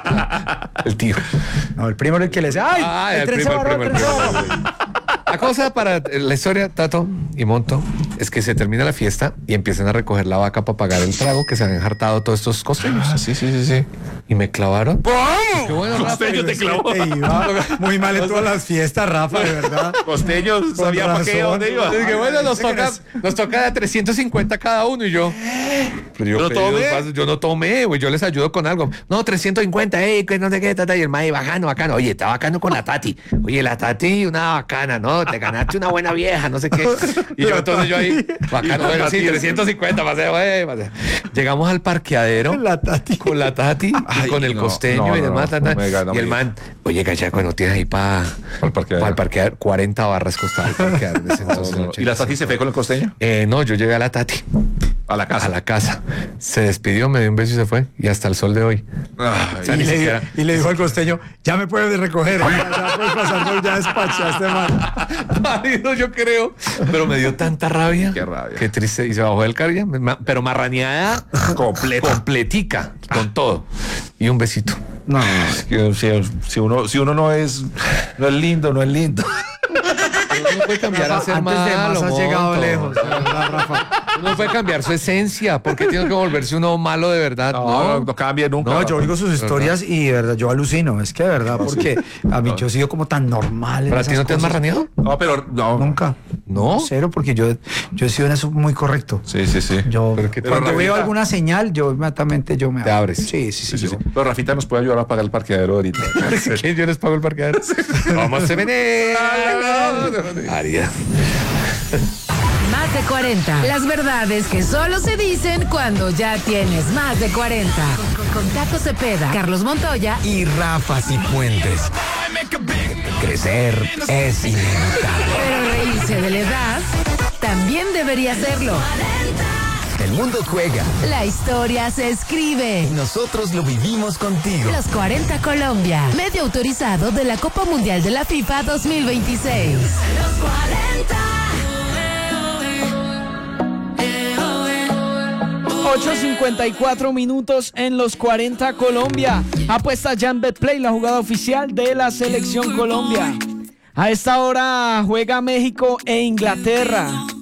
El tío. No, el primo era el que le decía, ¡ay! Ah, el, el tren primo, se el barró, primo, el el tren se primo. barró". La cosa para la historia, Tato y Monto, es que se termina la fiesta y empiezan a recoger la vaca para pagar el trago que se habían hartado todos estos costeños. Ah, sí, sí, sí, sí. Y me clavaron. Qué bueno, Rafa. Costeño te clavó. Te iba muy mal en todas las fiestas, Rafa, de verdad. Costeños, sabía para qué, razón. dónde iba. Es que bueno, nos Dice que toca, nos- nos toca de trescientos cincuenta cada uno y yo. Pero yo, ¿No pedí tomé? dos vasos, yo no tomé, güey, yo les ayudo con algo. No, trescientos cincuenta, eh, que no sé qué, tata, y el mae, bacano, bacano. Oye, está bacano con la Tati. Oye, la Tati, una bacana, ¿no? Te ganaste una buena vieja, no sé qué. Y yo entonces yo ahí, bacano, bueno, sí, trescientos cincuenta, pasé, güey, pasé. Llegamos al parqueadero. La Tati. Con la Tati, y Ay, con el no, costeño no, y no, demás. no, tata. no me diga, no y el me man, oye, cachaco, no tienes ahí para el parqueadero. el parqueadero. cuarenta barras costaba el parqueadero en ese entonces. ¿Y la Tati se fue con el costeño? Eh, no, yo llegué a la Tati, A la casa. a la casa. Se despidió, me dio un beso y se fue. Y hasta el sol de hoy. Ay, O sea, Y ni le, siquiera- y le dijo al costeño, ya me puedes recoger, ya, ya puedes pasar, ya despachaste, man. Marido, yo creo. Pero me dio tanta rabia. Qué rabia. Qué triste. Y se bajó del carro, ya, ma- pero marraneada Completa. completica, con todo. Y un besito. No, Es que si, si uno, si uno no es, no es lindo, no es lindo. Uno puede cambiar a Rafa, ser antes de más malo, has llegado Monto. lejos, de verdad, Rafa. Uno puede cambiar su esencia. ¿Por qué tiene que volverse uno malo de verdad? No, no, no cambia nunca. No, yo oigo sus historias y de verdad yo alucino, es que de verdad, porque a mí yo he sido como tan normal en ¿Para ti esas no te has cosas. marraneado? No, pero no. Nunca. ¿No? Cero, porque yo, yo he sido en eso muy correcto. Sí, sí, sí. Yo, Pero que- cuando pero veo Rafita- alguna señal, yo inmediatamente yo me Te abres. Sí, sí, sí. Sí, sí, yo- sí. Pero Rafita nos puede ayudar a pagar el parqueadero ahorita. ¿Quién yo les pago el parqueadero? Vamos a venir. Aria. Más de cuarenta. Las verdades que solo se dicen cuando ya tienes más de cuarenta. Con, con Tato Cepeda, Carlos Montoya Y Rafa Cifuentes. Crecer es inevitable. pero reírse de la edad también debería serlo. El mundo juega La historia se escribe. y nosotros lo vivimos contigo. Los cuarenta Colombia, medio autorizado de la Copa Mundial de la FIFA dos mil veintiséis. Los cuarenta. ocho cincuenta y cuatro minutos en los cuarenta Colombia. Apuesta ya en BetPlay, la jugada oficial de la Selección Colombia. A esta hora juega México e Inglaterra.